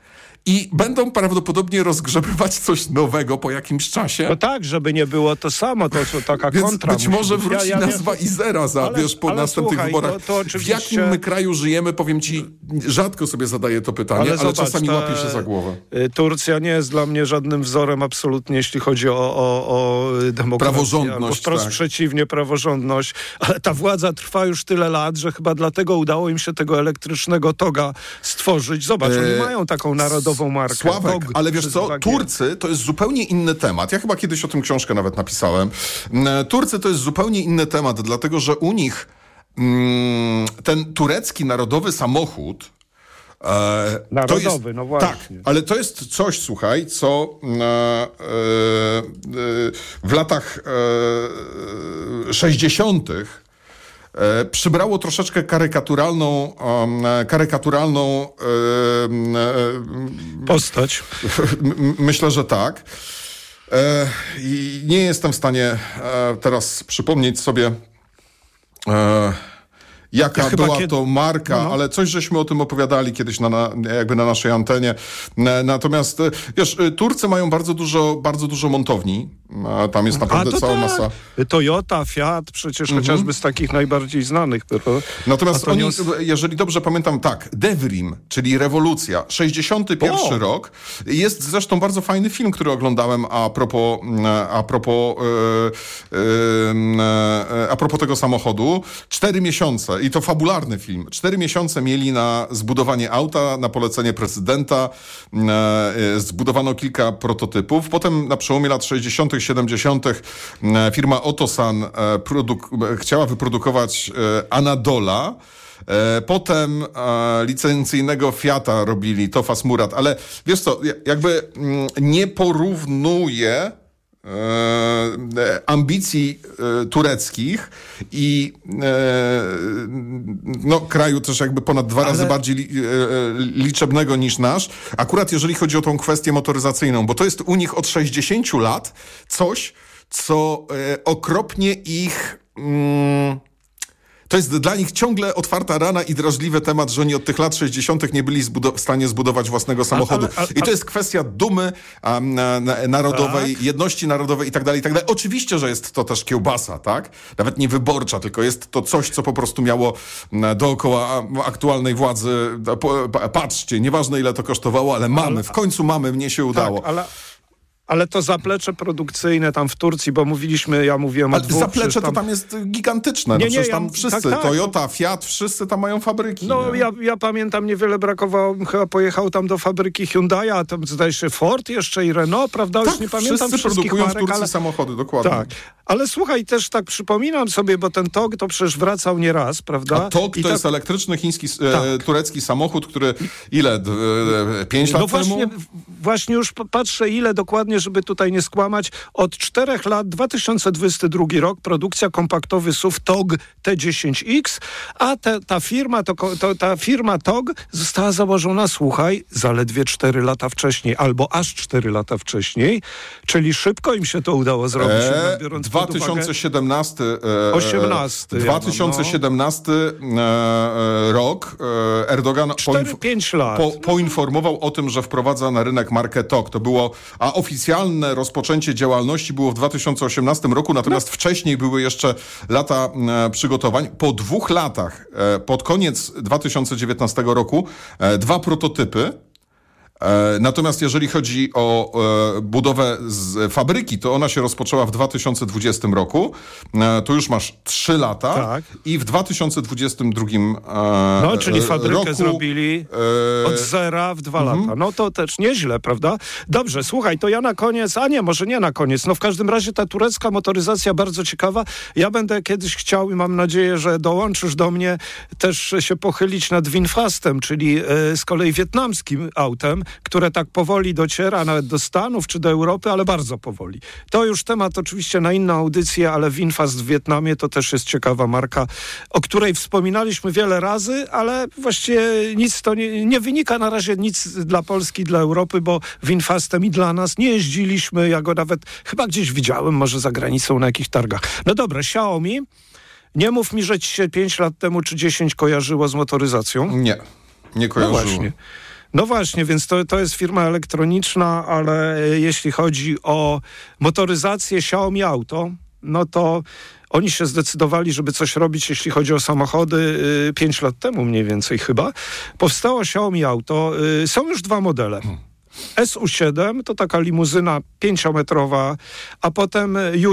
i będą prawdopodobnie rozgrzebywać coś nowego po jakimś czasie. No tak, żeby nie było to samo, to co taka Więc kontra. być może być. wróci ja, ja nazwa wiem. Izera za, ale, wiesz, po ale następnych słuchaj, wyborach. To, to oczywiście... W jakim my kraju żyjemy, powiem ci, rzadko sobie zadaję to pytanie, ale, ale zobacz, czasami ta, łapię się za głowę. Turcja nie jest dla mnie żadnym wzorem absolutnie, jeśli chodzi o, o, o demokrację. Praworządność, Wprost tak. przeciwnie, praworządność. Ale ta władza trwa już tyle lat, że chyba dlatego udało im się tego elektrycznego toga stworzyć. Zobacz, e... oni mają taką narodową markę. Sławek, Tog, ale wiesz co, Turcy to jest zupełnie inny temat. Ja chyba kiedyś o tym książkę nawet napisałem. Turcy to jest zupełnie inny temat, dlatego że u nich mm, ten turecki narodowy samochód e, Narodowy, to jest, no właśnie. Tak, ale to jest coś, słuchaj, co e, e, w latach e, sześćdziesiątych E, przybrało troszeczkę karykaturalną um, karykaturalną um, e, postać. M- myślę, że tak. E, I nie jestem w stanie e, teraz przypomnieć sobie e, jaka ja była kiedy... to marka, no, no. ale coś żeśmy o tym opowiadali kiedyś na, na, jakby na naszej antenie. Natomiast, wiesz, Turcy mają bardzo dużo, bardzo dużo montowni. Tam jest naprawdę cała tak. masa. Toyota, Fiat, przecież mhm. chociażby z takich najbardziej znanych. To, Natomiast oni, nie... jeżeli dobrze pamiętam, tak, Devrim, czyli rewolucja, sześćdziesiąty pierwszy o. rok. Jest zresztą bardzo fajny film, który oglądałem a propos, a propos, yy, yy, a propos tego samochodu. Cztery miesiące. I to fabularny film. Cztery miesiące mieli na zbudowanie auta, na polecenie prezydenta. E, zbudowano kilka prototypów. Potem na przełomie lat sześćdziesiątych, siedemdziesiątych e, firma Otosan e, produk- chciała wyprodukować e, Anadola. E, potem e, licencyjnego Fiata robili, Tofaş Murat. Ale wiesz co, jakby mm, nie porównuję E, ambicji e, tureckich i e, no, kraju też jakby ponad dwa Ale... razy bardziej li, e, liczebnego niż nasz. Akurat jeżeli chodzi o tą kwestię motoryzacyjną, bo to jest u nich od sześćdziesięciu lat coś, co e, okropnie ich... Mm, to jest dla nich ciągle otwarta rana i drażliwy temat, że oni od tych lat sześćdziesiątych nie byli zbudo- w stanie zbudować własnego samochodu. Ale, ale, ale, I to jest kwestia dumy um, na, na, narodowej, tak? jedności narodowej i tak dalej, i tak dalej. Oczywiście, że jest to też kiełbasa, tak? Nawet nie wyborcza, tylko jest to coś, co po prostu miało dookoła aktualnej władzy. Patrzcie, nieważne ile to kosztowało, ale mamy, ale, w końcu mamy, mnie się udało. Tak, ale... Ale to zaplecze produkcyjne tam w Turcji, bo mówiliśmy, ja mówiłem Ale o dwóch... zaplecze tam... to tam jest gigantyczne. Nie, no przecież nie, tam ja, wszyscy, tak, tak, Toyota, Fiat, wszyscy tam mają fabryki. No ja, ja pamiętam, niewiele brakowało, chyba pojechał tam do fabryki Hyundai, a tam zdaje się Ford jeszcze i Renault, prawda? Tak, już nie pamiętam wszyscy produkują marek, w Turcji ale... samochody, dokładnie. Tak. Ale słuchaj, też tak przypominam sobie, bo ten Tog to przecież wracał nie raz, prawda? A Tog to I jest tak... elektryczny chiński, tak. e, turecki samochód, który ile? E, pięć no lat właśnie, temu? Właśnie już patrzę ile dokładnie, żeby tutaj nie skłamać. Od czterech lat, dwa tysiące dwudziesty drugi rok, produkcja kompaktowy S U V Tog T dziesięć X, a te, ta firma, to, to, ta firma Tog została założona, słuchaj, zaledwie cztery lata wcześniej, albo aż cztery lata wcześniej, czyli szybko im się to udało zrobić. E, dwa tysiące siedemnasty E, osiemnasty dwa tysiące siedemnasty no. e, rok e, Erdogan cztery pięć lat. Po, poinformował o tym, że wprowadza na rynek markę Tog. To było, a oficjalne rozpoczęcie działalności było w dwa tysiące osiemnastym roku, natomiast no. wcześniej były jeszcze lata e, przygotowań. Po dwóch latach, e, pod koniec dwa tysiące dziewiętnastego roku, e, dwa prototypy. E, natomiast jeżeli chodzi o e, budowę z fabryki, to ona się rozpoczęła w dwa tysiące dwudziestym roku. E, to już masz trzy lata. Tak. I w dwa tysiące dwudziestym drugim e, No, czyli fabrykę roku, zrobili e, od zera w dwa mm-hmm. lata. No to też nieźle, prawda? Dobrze, słuchaj, to ja na koniec, a nie, może nie na koniec. No w każdym razie ta turecka motoryzacja bardzo ciekawa. Ja będę kiedyś chciał i mam nadzieję, że dołączysz do mnie też się pochylić nad Winfastem, czyli e, z kolei wietnamskim autem, które tak powoli dociera nawet do Stanów czy do Europy, ale bardzo powoli. To już temat oczywiście na inną audycję, ale Winfast w Wietnamie to też jest ciekawa marka, o której wspominaliśmy wiele razy, ale właściwie nic to nie, nie wynika na razie nic dla Polski, dla Europy, bo Winfastem i dla nas nie jeździliśmy, ja go nawet chyba gdzieś widziałem, może za granicą na jakichś targach. No dobra, Xiaomi. Nie mów mi, że ci się pięć lat temu czy dziesięć kojarzyło z motoryzacją. Nie, nie kojarzyło. No właśnie. No właśnie, więc to, to jest firma elektroniczna, ale jeśli chodzi o motoryzację Xiaomi Auto, no to oni się zdecydowali, żeby coś robić, jeśli chodzi o samochody, pięć lat temu mniej więcej chyba. Powstało Xiaomi Auto. Są już dwa modele. S U siedem to taka limuzyna pięciometrowa, a potem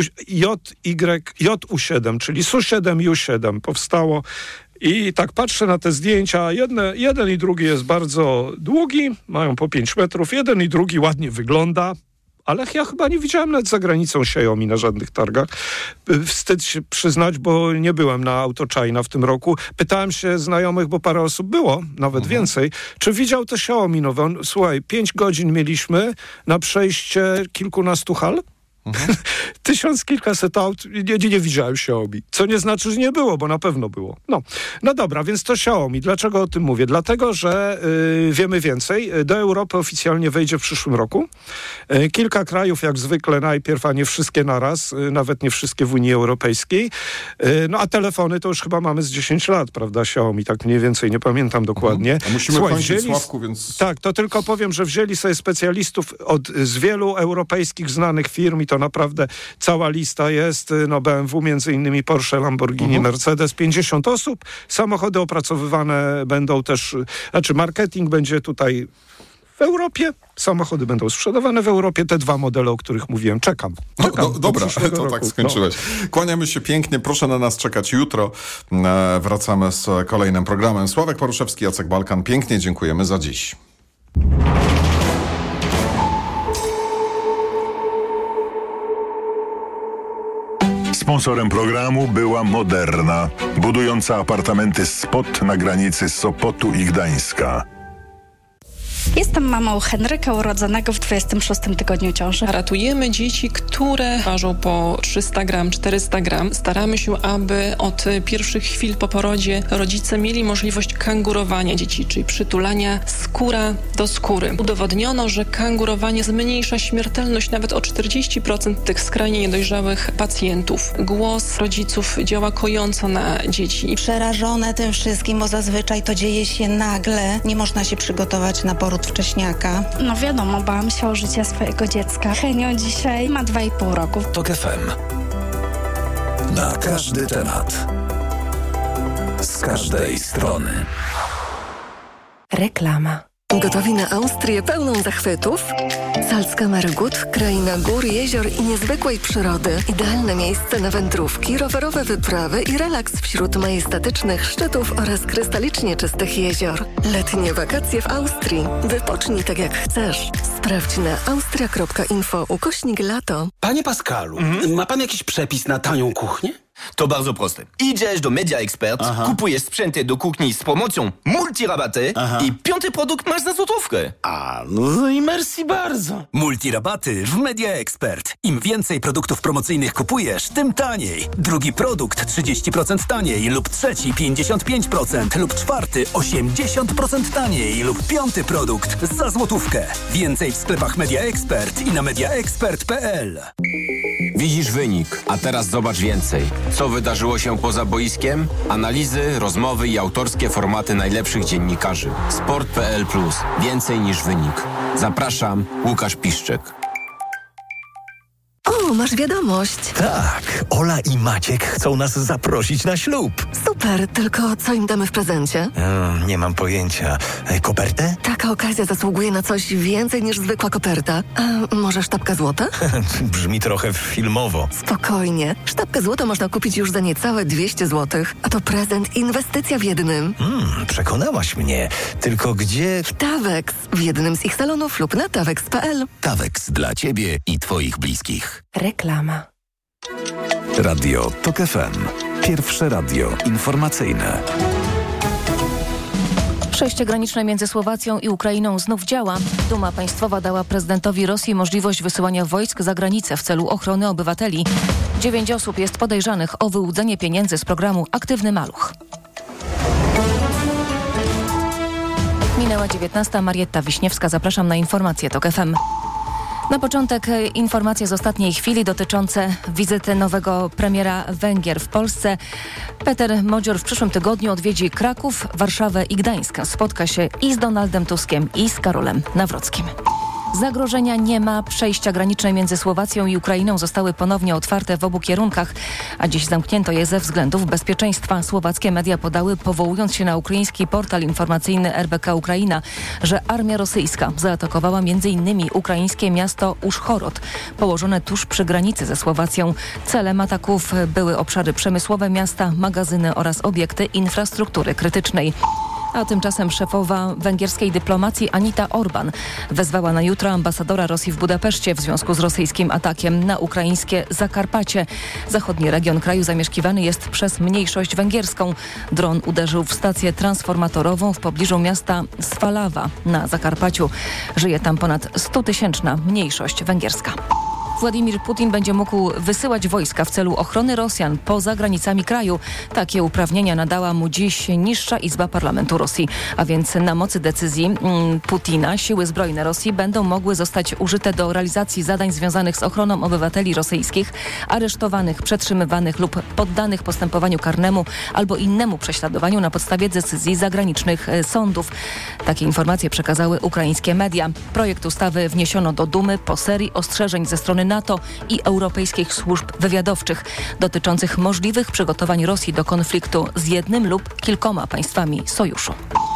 J U siedem, czyli S U siedem, U siedem powstało. I tak patrzę na te zdjęcia, jedne, jeden i drugi jest bardzo długi, mają po pięć metrów, jeden i drugi ładnie wygląda, ale ja chyba nie widziałem nawet za granicą Xiaomi na żadnych targach. Wstyd się przyznać, bo nie byłem na Auto China w tym roku. Pytałem się znajomych, bo parę osób było, nawet mhm. więcej, czy widział to Xiaomi nowe. On, słuchaj, pięć godzin mieliśmy na przejście kilkunastu hal. Mhm. Tysiąc kilkaset aut, nie, nie widziałem Xiaomi. Co nie znaczy, że nie było, bo na pewno było. No, no dobra, więc to Xiaomi. Dlaczego o tym mówię? Dlatego, że y, wiemy więcej. Do Europy oficjalnie wejdzie w przyszłym roku. Y, kilka krajów, jak zwykle, najpierw, a nie wszystkie naraz. Y, nawet nie wszystkie w Unii Europejskiej. Y, no a telefony to już chyba mamy z dziesięć lat, prawda, Xiaomi? Tak mniej więcej, nie pamiętam dokładnie. Mhm. A musimy Słuchaj, kończyć, wzięli, Sławku, więc... Tak, to tylko powiem, że wzięli sobie specjalistów od, z wielu europejskich znanych firm i to naprawdę cała lista jest, no B M W między innymi, Porsche, Lamborghini, uh-huh. Mercedes, pięćdziesiąt osób. Samochody opracowywane będą też, znaczy marketing będzie tutaj w Europie, samochody będą sprzedawane w Europie, te dwa modele, o których mówiłem. Czekam. Czekam no, do, dobra, to roku. tak skończyłeś. No. Kłaniamy się pięknie, proszę na nas czekać jutro. E, wracamy z kolejnym programem. Sławek Paruszewski, Jacek Balkan, pięknie dziękujemy za dziś. Sponsorem programu była Moderna, budująca apartamenty Spot na granicy Sopotu i Gdańska. Jestem mamą Henryka, urodzonego w dwudziestym szóstym tygodniu ciąży. Ratujemy dzieci, które ważą po trzysta gram, czterysta gram. Staramy się, aby od pierwszych chwil po porodzie rodzice mieli możliwość kangurowania dzieci, czyli przytulania skóra do skóry. Udowodniono, że kangurowanie zmniejsza śmiertelność nawet o czterdzieści procent tych skrajnie niedojrzałych pacjentów. Głos rodziców działa kojąco na dzieci. Przerażone tym wszystkim, bo zazwyczaj to dzieje się nagle. Nie można się przygotować na poród wcześniaka. No wiadomo, bałam się o życie swojego dziecka. Henio dzisiaj ma dwa i pół roku. TOK F M. Na każdy temat. Z każdej strony. Reklama. Gotowi na Austrię pełną zachwytów? Salzkammergut, kraina gór, jezior i niezwykłej przyrody. Idealne miejsce na wędrówki, rowerowe wyprawy i relaks wśród majestatycznych szczytów oraz krystalicznie czystych jezior. Letnie wakacje w Austrii. Wypocznij tak jak chcesz. Sprawdź na austria kropka info ukośnik lato. Panie Pascalu, mm? ma pan jakiś przepis na tanią kuchnię? To bardzo proste. Idziesz do Media Expert, Aha. kupujesz sprzęty do kuchni z promocją multirabaty Aha. i piąty produkt masz za złotówkę. A, no i merci bardzo. Multirabaty w Media Expert. Im więcej produktów promocyjnych kupujesz, tym taniej. Drugi produkt trzydzieści procent taniej lub trzeci pięćdziesiąt pięć procent lub czwarty osiemdziesiąt procent taniej lub piąty produkt za złotówkę. Więcej w sklepach Media Expert i na media expert kropka p l. Widzisz wynik, a teraz zobacz więcej. Co wydarzyło się poza boiskiem? Analizy, rozmowy i autorskie formaty najlepszych dziennikarzy. sport kropka p l plus. Więcej niż wynik. Zapraszam, Łukasz Piszczek. O, masz wiadomość. Tak, Ola i Maciek chcą nas zaprosić na ślub. Super, tylko co im damy w prezencie? Hmm, nie mam pojęcia. E, kopertę? Taka okazja zasługuje na coś więcej niż zwykła koperta. A może sztabka złota? Brzmi trochę filmowo. Spokojnie. Sztabkę złota można kupić już za niecałe dwieście złotych. A to prezent, inwestycja w jednym. Hmm, przekonałaś mnie. Tylko gdzie? W Tawex. W jednym z ich salonów lub na tawex kropka p l. Tawex dla ciebie i twoich bliskich. Reklama. Radio TOK F M. Pierwsze radio informacyjne. Przejście graniczne między Słowacją i Ukrainą znów działa. Duma Państwowa dała prezydentowi Rosji możliwość wysyłania wojsk za granicę w celu ochrony obywateli. Dziewięć osób jest podejrzanych o wyłudzenie pieniędzy z programu Aktywny Maluch. Minęła dziewiętnasta. Marietta Wiśniewska. Zapraszam na informacje TOK F M. Na początek informacje z ostatniej chwili dotyczące wizyty nowego premiera Węgier w Polsce. Peter Modzior w przyszłym tygodniu odwiedzi Kraków, Warszawę i Gdańsk. Spotka się i z Donaldem Tuskiem, i z Karolem Nawrockim. Zagrożenia nie ma. Przejścia graniczne między Słowacją i Ukrainą zostały ponownie otwarte w obu kierunkach, a dziś zamknięto je ze względów bezpieczeństwa. Słowackie media podały, powołując się na ukraiński portal informacyjny R B K Ukraina, że armia rosyjska zaatakowała między innymi ukraińskie miasto Użhorod, położone tuż przy granicy ze Słowacją. Celem ataków były obszary przemysłowe miasta, magazyny oraz obiekty infrastruktury krytycznej. A tymczasem szefowa węgierskiej dyplomacji Anita Orban wezwała na jutro ambasadora Rosji w Budapeszcie w związku z rosyjskim atakiem na ukraińskie Zakarpacie. Zachodni region kraju zamieszkiwany jest przez mniejszość węgierską. Dron uderzył w stację transformatorową w pobliżu miasta Sfalawa na Zakarpaciu. Żyje tam ponad stutysięczna mniejszość węgierska. Władimir Putin będzie mógł wysyłać wojska w celu ochrony Rosjan poza granicami kraju. Takie uprawnienia nadała mu dziś niższa izba parlamentu Rosji. A więc na mocy decyzji mm, Putina siły zbrojne Rosji będą mogły zostać użyte do realizacji zadań związanych z ochroną obywateli rosyjskich, aresztowanych, przetrzymywanych lub poddanych postępowaniu karnemu albo innemu prześladowaniu na podstawie decyzji zagranicznych e, sądów. Takie informacje przekazały ukraińskie media. Projekt ustawy wniesiono do Dumy po serii ostrzeżeń ze strony NATO i europejskich służb wywiadowczych dotyczących możliwych przygotowań Rosji do konfliktu z jednym lub kilkoma państwami sojuszu.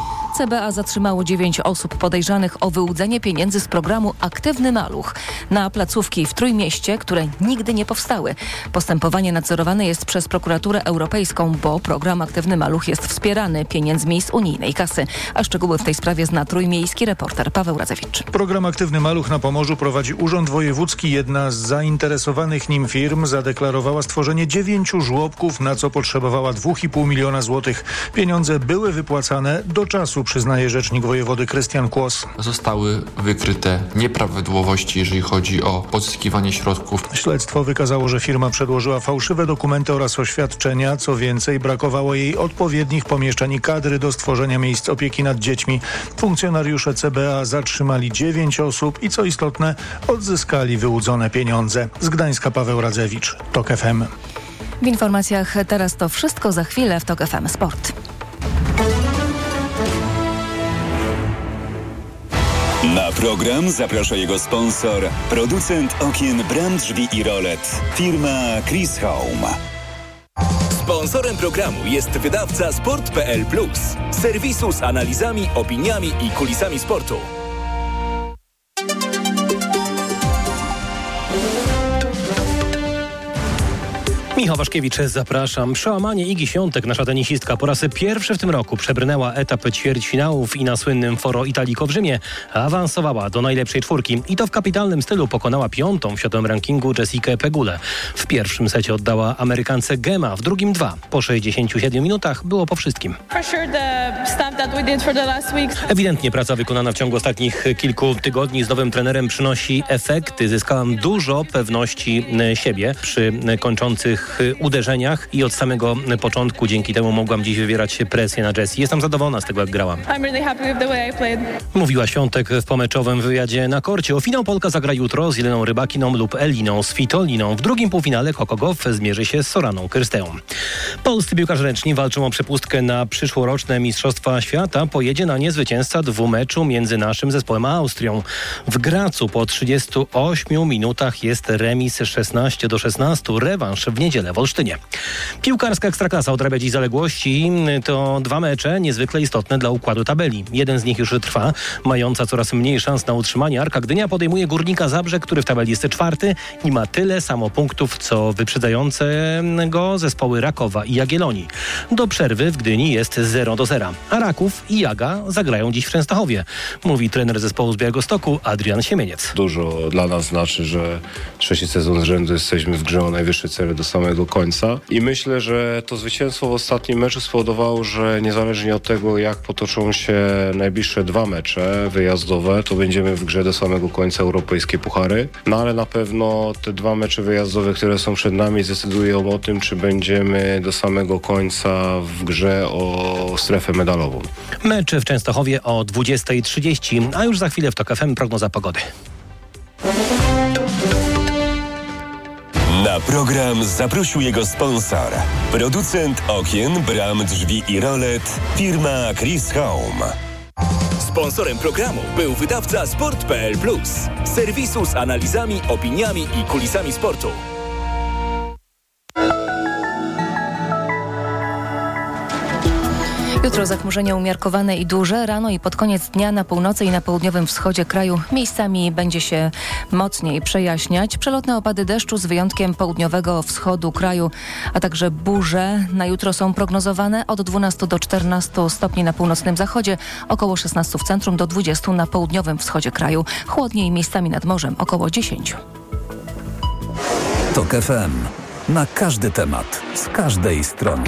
C B A zatrzymało dziewięć osób podejrzanych o wyłudzenie pieniędzy z programu Aktywny Maluch na placówki w Trójmieście, które nigdy nie powstały. Postępowanie nadzorowane jest przez prokuraturę europejską, bo program Aktywny Maluch jest wspierany pieniędzmi z unijnej kasy. A szczegóły w tej sprawie zna trójmiejski reporter Paweł Radzewicz. Program Aktywny Maluch na Pomorzu prowadzi Urząd Wojewódzki. Jedna z zainteresowanych nim firm zadeklarowała stworzenie dziewięciu żłobków, na co potrzebowała dwa i pół miliona złotych. Pieniądze były wypłacane do czasu, przyznaje rzecznik wojewody Krystian Kłos. Zostały wykryte nieprawidłowości, jeżeli chodzi o pozyskiwanie środków. Śledztwo wykazało, że firma przedłożyła fałszywe dokumenty oraz oświadczenia. Co więcej, brakowało jej odpowiednich pomieszczeń i kadry do stworzenia miejsc opieki nad dziećmi. Funkcjonariusze C B A zatrzymali dziewięć osób i co istotne, odzyskali wyłudzone pieniądze. Z Gdańska Paweł Radzewicz, TOK F M. W informacjach teraz to wszystko, za chwilę w TOK F M Sport. Na program zaprasza jego sponsor, producent okien, bram, drzwi i rolet, firma Chris Home. Sponsorem programu jest wydawca sport kropka p l plus, serwisu z analizami, opiniami i kulisami sportu. Michał Waszkiewicz, zapraszam. Przełamanie Igi Świątek, nasza tenisistka, po raz pierwszy w tym roku przebrnęła etap ćwierćfinałów i na słynnym Foro Italico w Rzymie awansowała do najlepszej czwórki. I to w kapitalnym stylu pokonała piątą w światowym rankingu Jessikę Pegulę. W pierwszym secie oddała Amerykance Gema, w drugim dwa. Po sześćdziesięciu siedmiu minutach było po wszystkim. Ewidentnie praca wykonana w ciągu ostatnich kilku tygodni z nowym trenerem przynosi efekty. Zyskałam dużo pewności siebie przy kończących uderzeniach i od samego początku dzięki temu mogłam dziś wywierać presję na Jessie. Jestem zadowolona z tego, jak grałam. Mówiła Świątek w pomeczowym wywiadzie na korcie. O finał Polka zagra jutro z Jeleną Rybakiną lub Eliną Svitoliną. W drugim półfinale Coco Gauff zmierzy się z Soraną Kyrsteą. Polscy piłkarze ręczni walczą o przepustkę na przyszłoroczne Mistrzostwa Świata. Pojedzie na nie zwycięzca dwumeczu między naszym zespołem a Austrią. W Gracu po trzydziestu ośmiu minutach jest remis szesnaście do szesnastu. Rewanż w niedzielę w Olsztynie. Piłkarska Ekstraklasa odrabia dziś zaległości. To dwa mecze niezwykle istotne dla układu tabeli. Jeden z nich już trwa, mająca coraz mniej szans na utrzymanie. Arka Gdynia podejmuje Górnika Zabrze, który w tabeli jest czwarty i ma tyle samo punktów, co wyprzedzające go zespoły Rakowa i Jagiellonii. Do przerwy w Gdyni jest zero do zera. A Raków i Jaga zagrają dziś w Częstochowie, mówi trener zespołu z Białegostoku Adrian Siemieniec. Dużo dla nas znaczy, że trzeci sezon z rzędu jesteśmy w grze o najwyższe cele do samego końca i myślę, że to zwycięstwo w ostatnim meczu spowodowało, że niezależnie od tego, jak potoczą się najbliższe dwa mecze wyjazdowe, to będziemy w grze do samego końca europejskie puchary. No ale na pewno te dwa mecze wyjazdowe, które są przed nami, zdecydują o tym, czy będziemy do samego końca w grze o strefę medalową. Mecz w Częstochowie o dwudziestej trzydzieści, a już za chwilę w TOK F M prognoza pogody. Na program zaprosił jego sponsor. Producent okien, bram, drzwi i rolet, firma Chris Home. Sponsorem programu był wydawca sport kropka p l plus, serwisu z analizami, opiniami i kulisami sportu. Jutro zachmurzenia umiarkowane i duże. Rano i pod koniec dnia na północy i na południowym wschodzie kraju miejscami będzie się mocniej przejaśniać. Przelotne opady deszczu z wyjątkiem południowego wschodu kraju, a także burze na jutro są prognozowane od dwunastu do czternastu stopni na północnym zachodzie, około szesnastu w centrum, do dwudziestu na południowym wschodzie kraju. Chłodniej miejscami nad morzem, około dziesięciu. TOK F M. Na każdy temat, z każdej strony.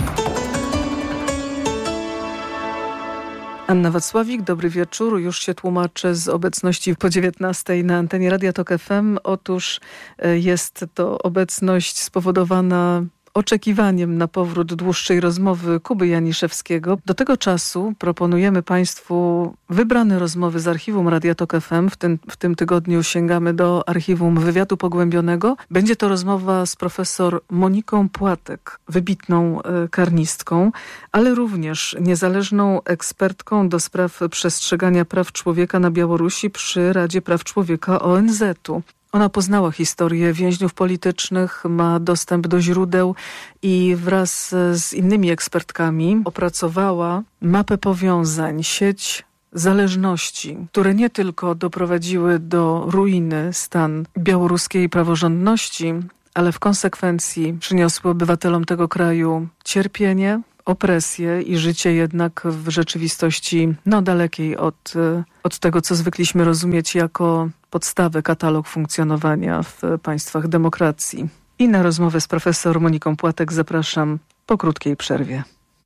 Anna Wacławik, dobry wieczór. Już się tłumaczę z obecności po dziewiętnastej na antenie Radia Tok F M. Otóż jest to obecność spowodowana oczekiwaniem na powrót dłuższej rozmowy Kuby Janiszewskiego. Do tego czasu proponujemy Państwu wybrane rozmowy z archiwum Radia Tok F M. W tym, w tym tygodniu sięgamy do archiwum wywiadu pogłębionego. Będzie to rozmowa z profesor Moniką Płatek, wybitną y, karnistką, ale również niezależną ekspertką do spraw przestrzegania praw człowieka na Białorusi przy Radzie Praw Człowieka O N Z u. Ona poznała historię więźniów politycznych, ma dostęp do źródeł i wraz z innymi ekspertkami opracowała mapę powiązań, sieć zależności, które nie tylko doprowadziły do ruiny stan białoruskiej praworządności, ale w konsekwencji przyniosły obywatelom tego kraju cierpienie, opresję i życie jednak w rzeczywistości no dalekiej od, od tego, co zwykliśmy rozumieć jako podstawę, katalog funkcjonowania w państwach demokracji. I na rozmowę z profesor Moniką Płatek zapraszam po krótkiej przerwie.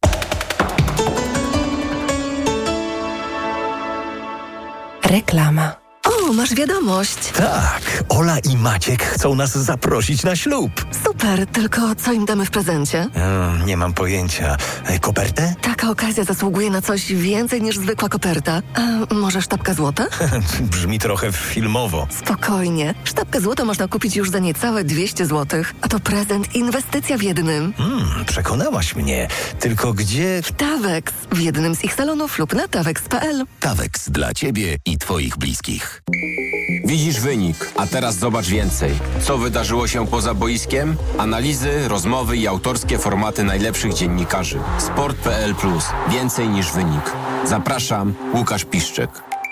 Reklama. O, masz wiadomość. Tak, Ola i Maciek chcą nas zaprosić na ślub. Super, tylko co im damy w prezencie? Hmm, nie mam pojęcia. Kopertę? Taka okazja zasługuje na coś więcej niż zwykła koperta. A może sztabka złota? Brzmi trochę filmowo. Spokojnie. Sztabkę złota można kupić już za niecałe dwieście złotych. A to prezent, inwestycja w jednym. Hmm, przekonałaś mnie. Tylko gdzie? W Tawex. W jednym z ich salonów lub na tawex kropka p l. Tawex dla ciebie i twoich bliskich. Widzisz wynik, a teraz zobacz więcej. Co wydarzyło się poza boiskiem? Analizy, rozmowy i autorskie formaty najlepszych dziennikarzy. sport kropka p l plus. Więcej niż wynik. Zapraszam, Łukasz Piszczek.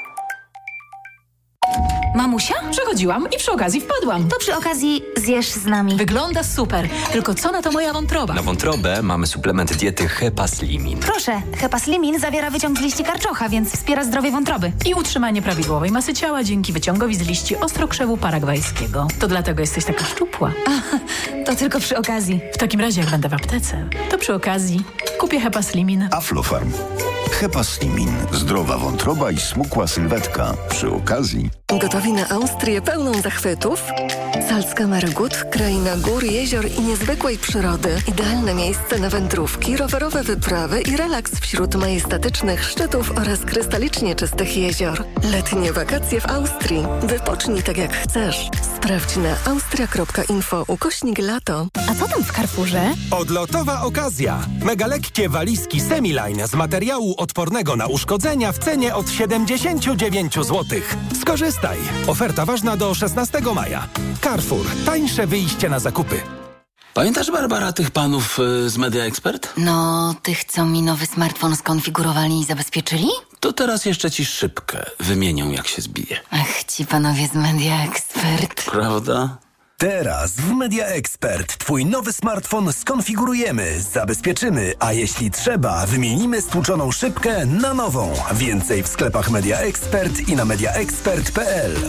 Mamusia? Przechodziłam i przy okazji wpadłam. To przy okazji zjesz z nami. Wygląda super. Tylko co na to moja wątroba? Na wątrobę mamy suplement diety Hepaslimin. Proszę, Hepaslimin zawiera wyciąg z liści karczocha, więc wspiera zdrowie wątroby. I utrzymanie prawidłowej masy ciała dzięki wyciągowi z liści ostrokrzewu paragwajskiego. To dlatego jesteś taka szczupła. A, to tylko przy okazji. W takim razie, jak będę w aptece, to przy okazji kupię Hepaslimin. Aflofarm. Hepaslimin. Zdrowa wątroba i smukła sylwetka. Przy okazji. Gotowi na Austrię pełną zachwytów? Salzkammergut, kraina gór, jezior i niezwykłej przyrody. Idealne miejsce na wędrówki, rowerowe wyprawy i relaks wśród majestatycznych szczytów oraz krystalicznie czystych jezior. Letnie wakacje w Austrii. Wypocznij tak jak chcesz. Sprawdź na austria kropka info ukośnik lato. A co tam w Carrefourze? Odlotowa okazja. Mega lekkie walizki Semiline z materiału odpornego na uszkodzenia w cenie od siedemdziesiąt dziewięć złotych. Skorzystaj. Oferta ważna do szesnastego maja. Carrefour. Tańsze wyjście na zakupy. Pamiętasz, Barbara, tych panów y, z Media Expert? No, tych, co mi nowy smartfon skonfigurowali i zabezpieczyli? To teraz jeszcze ci szybkę wymienią, jak się zbije. Ach, ci panowie z Media Expert. Prawda? Teraz w Media Expert twój nowy smartfon skonfigurujemy, zabezpieczymy, a jeśli trzeba, wymienimy stłuczoną szybkę na nową. Więcej w sklepach Media Expert i na media expert kropka p l.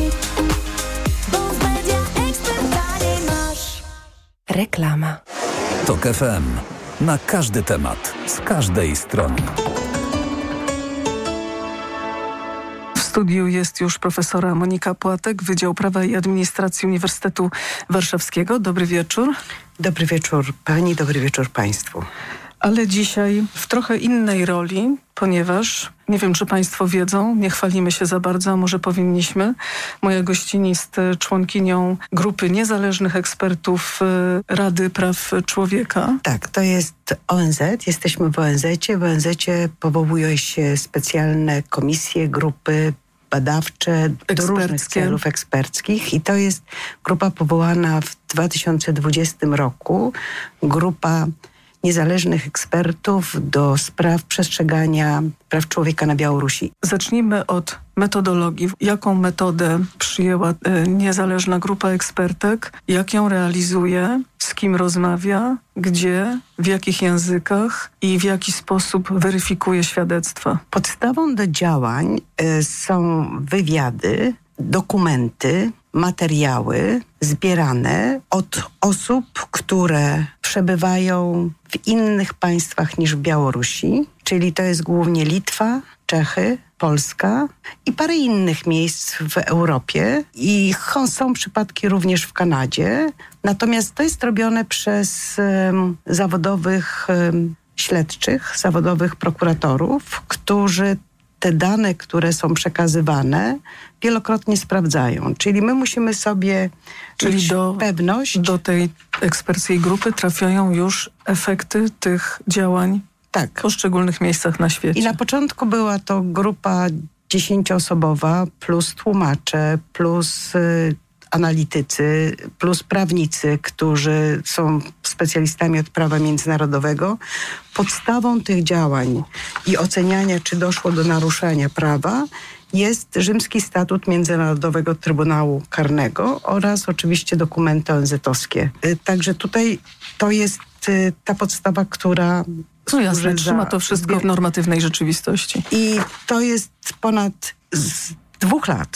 Reklama. TOK F M. Na każdy temat, z każdej strony. W studiu jest już profesora Monika Płatek, Wydział Prawa i Administracji Uniwersytetu Warszawskiego. Dobry wieczór. Dobry wieczór pani, dobry wieczór państwu. Ale dzisiaj w trochę innej roli, ponieważ nie wiem, czy Państwo wiedzą, nie chwalimy się za bardzo, a może powinniśmy. Moja gościni jest członkinią grupy niezależnych ekspertów Rady Praw Człowieka. Tak, to jest O N Z. Jesteśmy w O N Z-cie. W O N Z-cie powołują się specjalne komisje, grupy badawcze do różnych celów eksperckich i to jest grupa powołana w dwa tysiące dwudziestym roku. Grupa niezależnych ekspertów do spraw przestrzegania praw człowieka na Białorusi. Zacznijmy od metodologii. Jaką metodę przyjęła y, niezależna grupa ekspertek? Jak ją realizuje? Z kim rozmawia? Gdzie? W jakich językach? I w jaki sposób weryfikuje świadectwa? Podstawą do działań y, są wywiady, dokumenty, materiały zbierane od osób, które przebywają w innych państwach niż w Białorusi, czyli to jest głównie Litwa, Czechy, Polska i parę innych miejsc w Europie i są przypadki również w Kanadzie. Natomiast to jest robione przez um, zawodowych um, śledczych, zawodowych prokuratorów, którzy te dane, które są przekazywane, wielokrotnie sprawdzają. Czyli my musimy sobie Czyli mieć do, pewność. Do tej eksperckiej grupy trafiają już efekty tych działań tak. w poszczególnych miejscach na świecie. I na początku była to grupa dziesięcioosobowa, plus tłumacze, plus y, analitycy, plus prawnicy, którzy są specjalistami od prawa międzynarodowego. Podstawą tych działań i oceniania, czy doszło do naruszenia prawa, jest Rzymski Statut Międzynarodowego Trybunału Karnego oraz oczywiście dokumenty O N Z-owskie. Także tutaj to jest ta podstawa, która... No jasne, trzyma to wszystko w normatywnej rzeczywistości. I to jest ponad z dwóch lat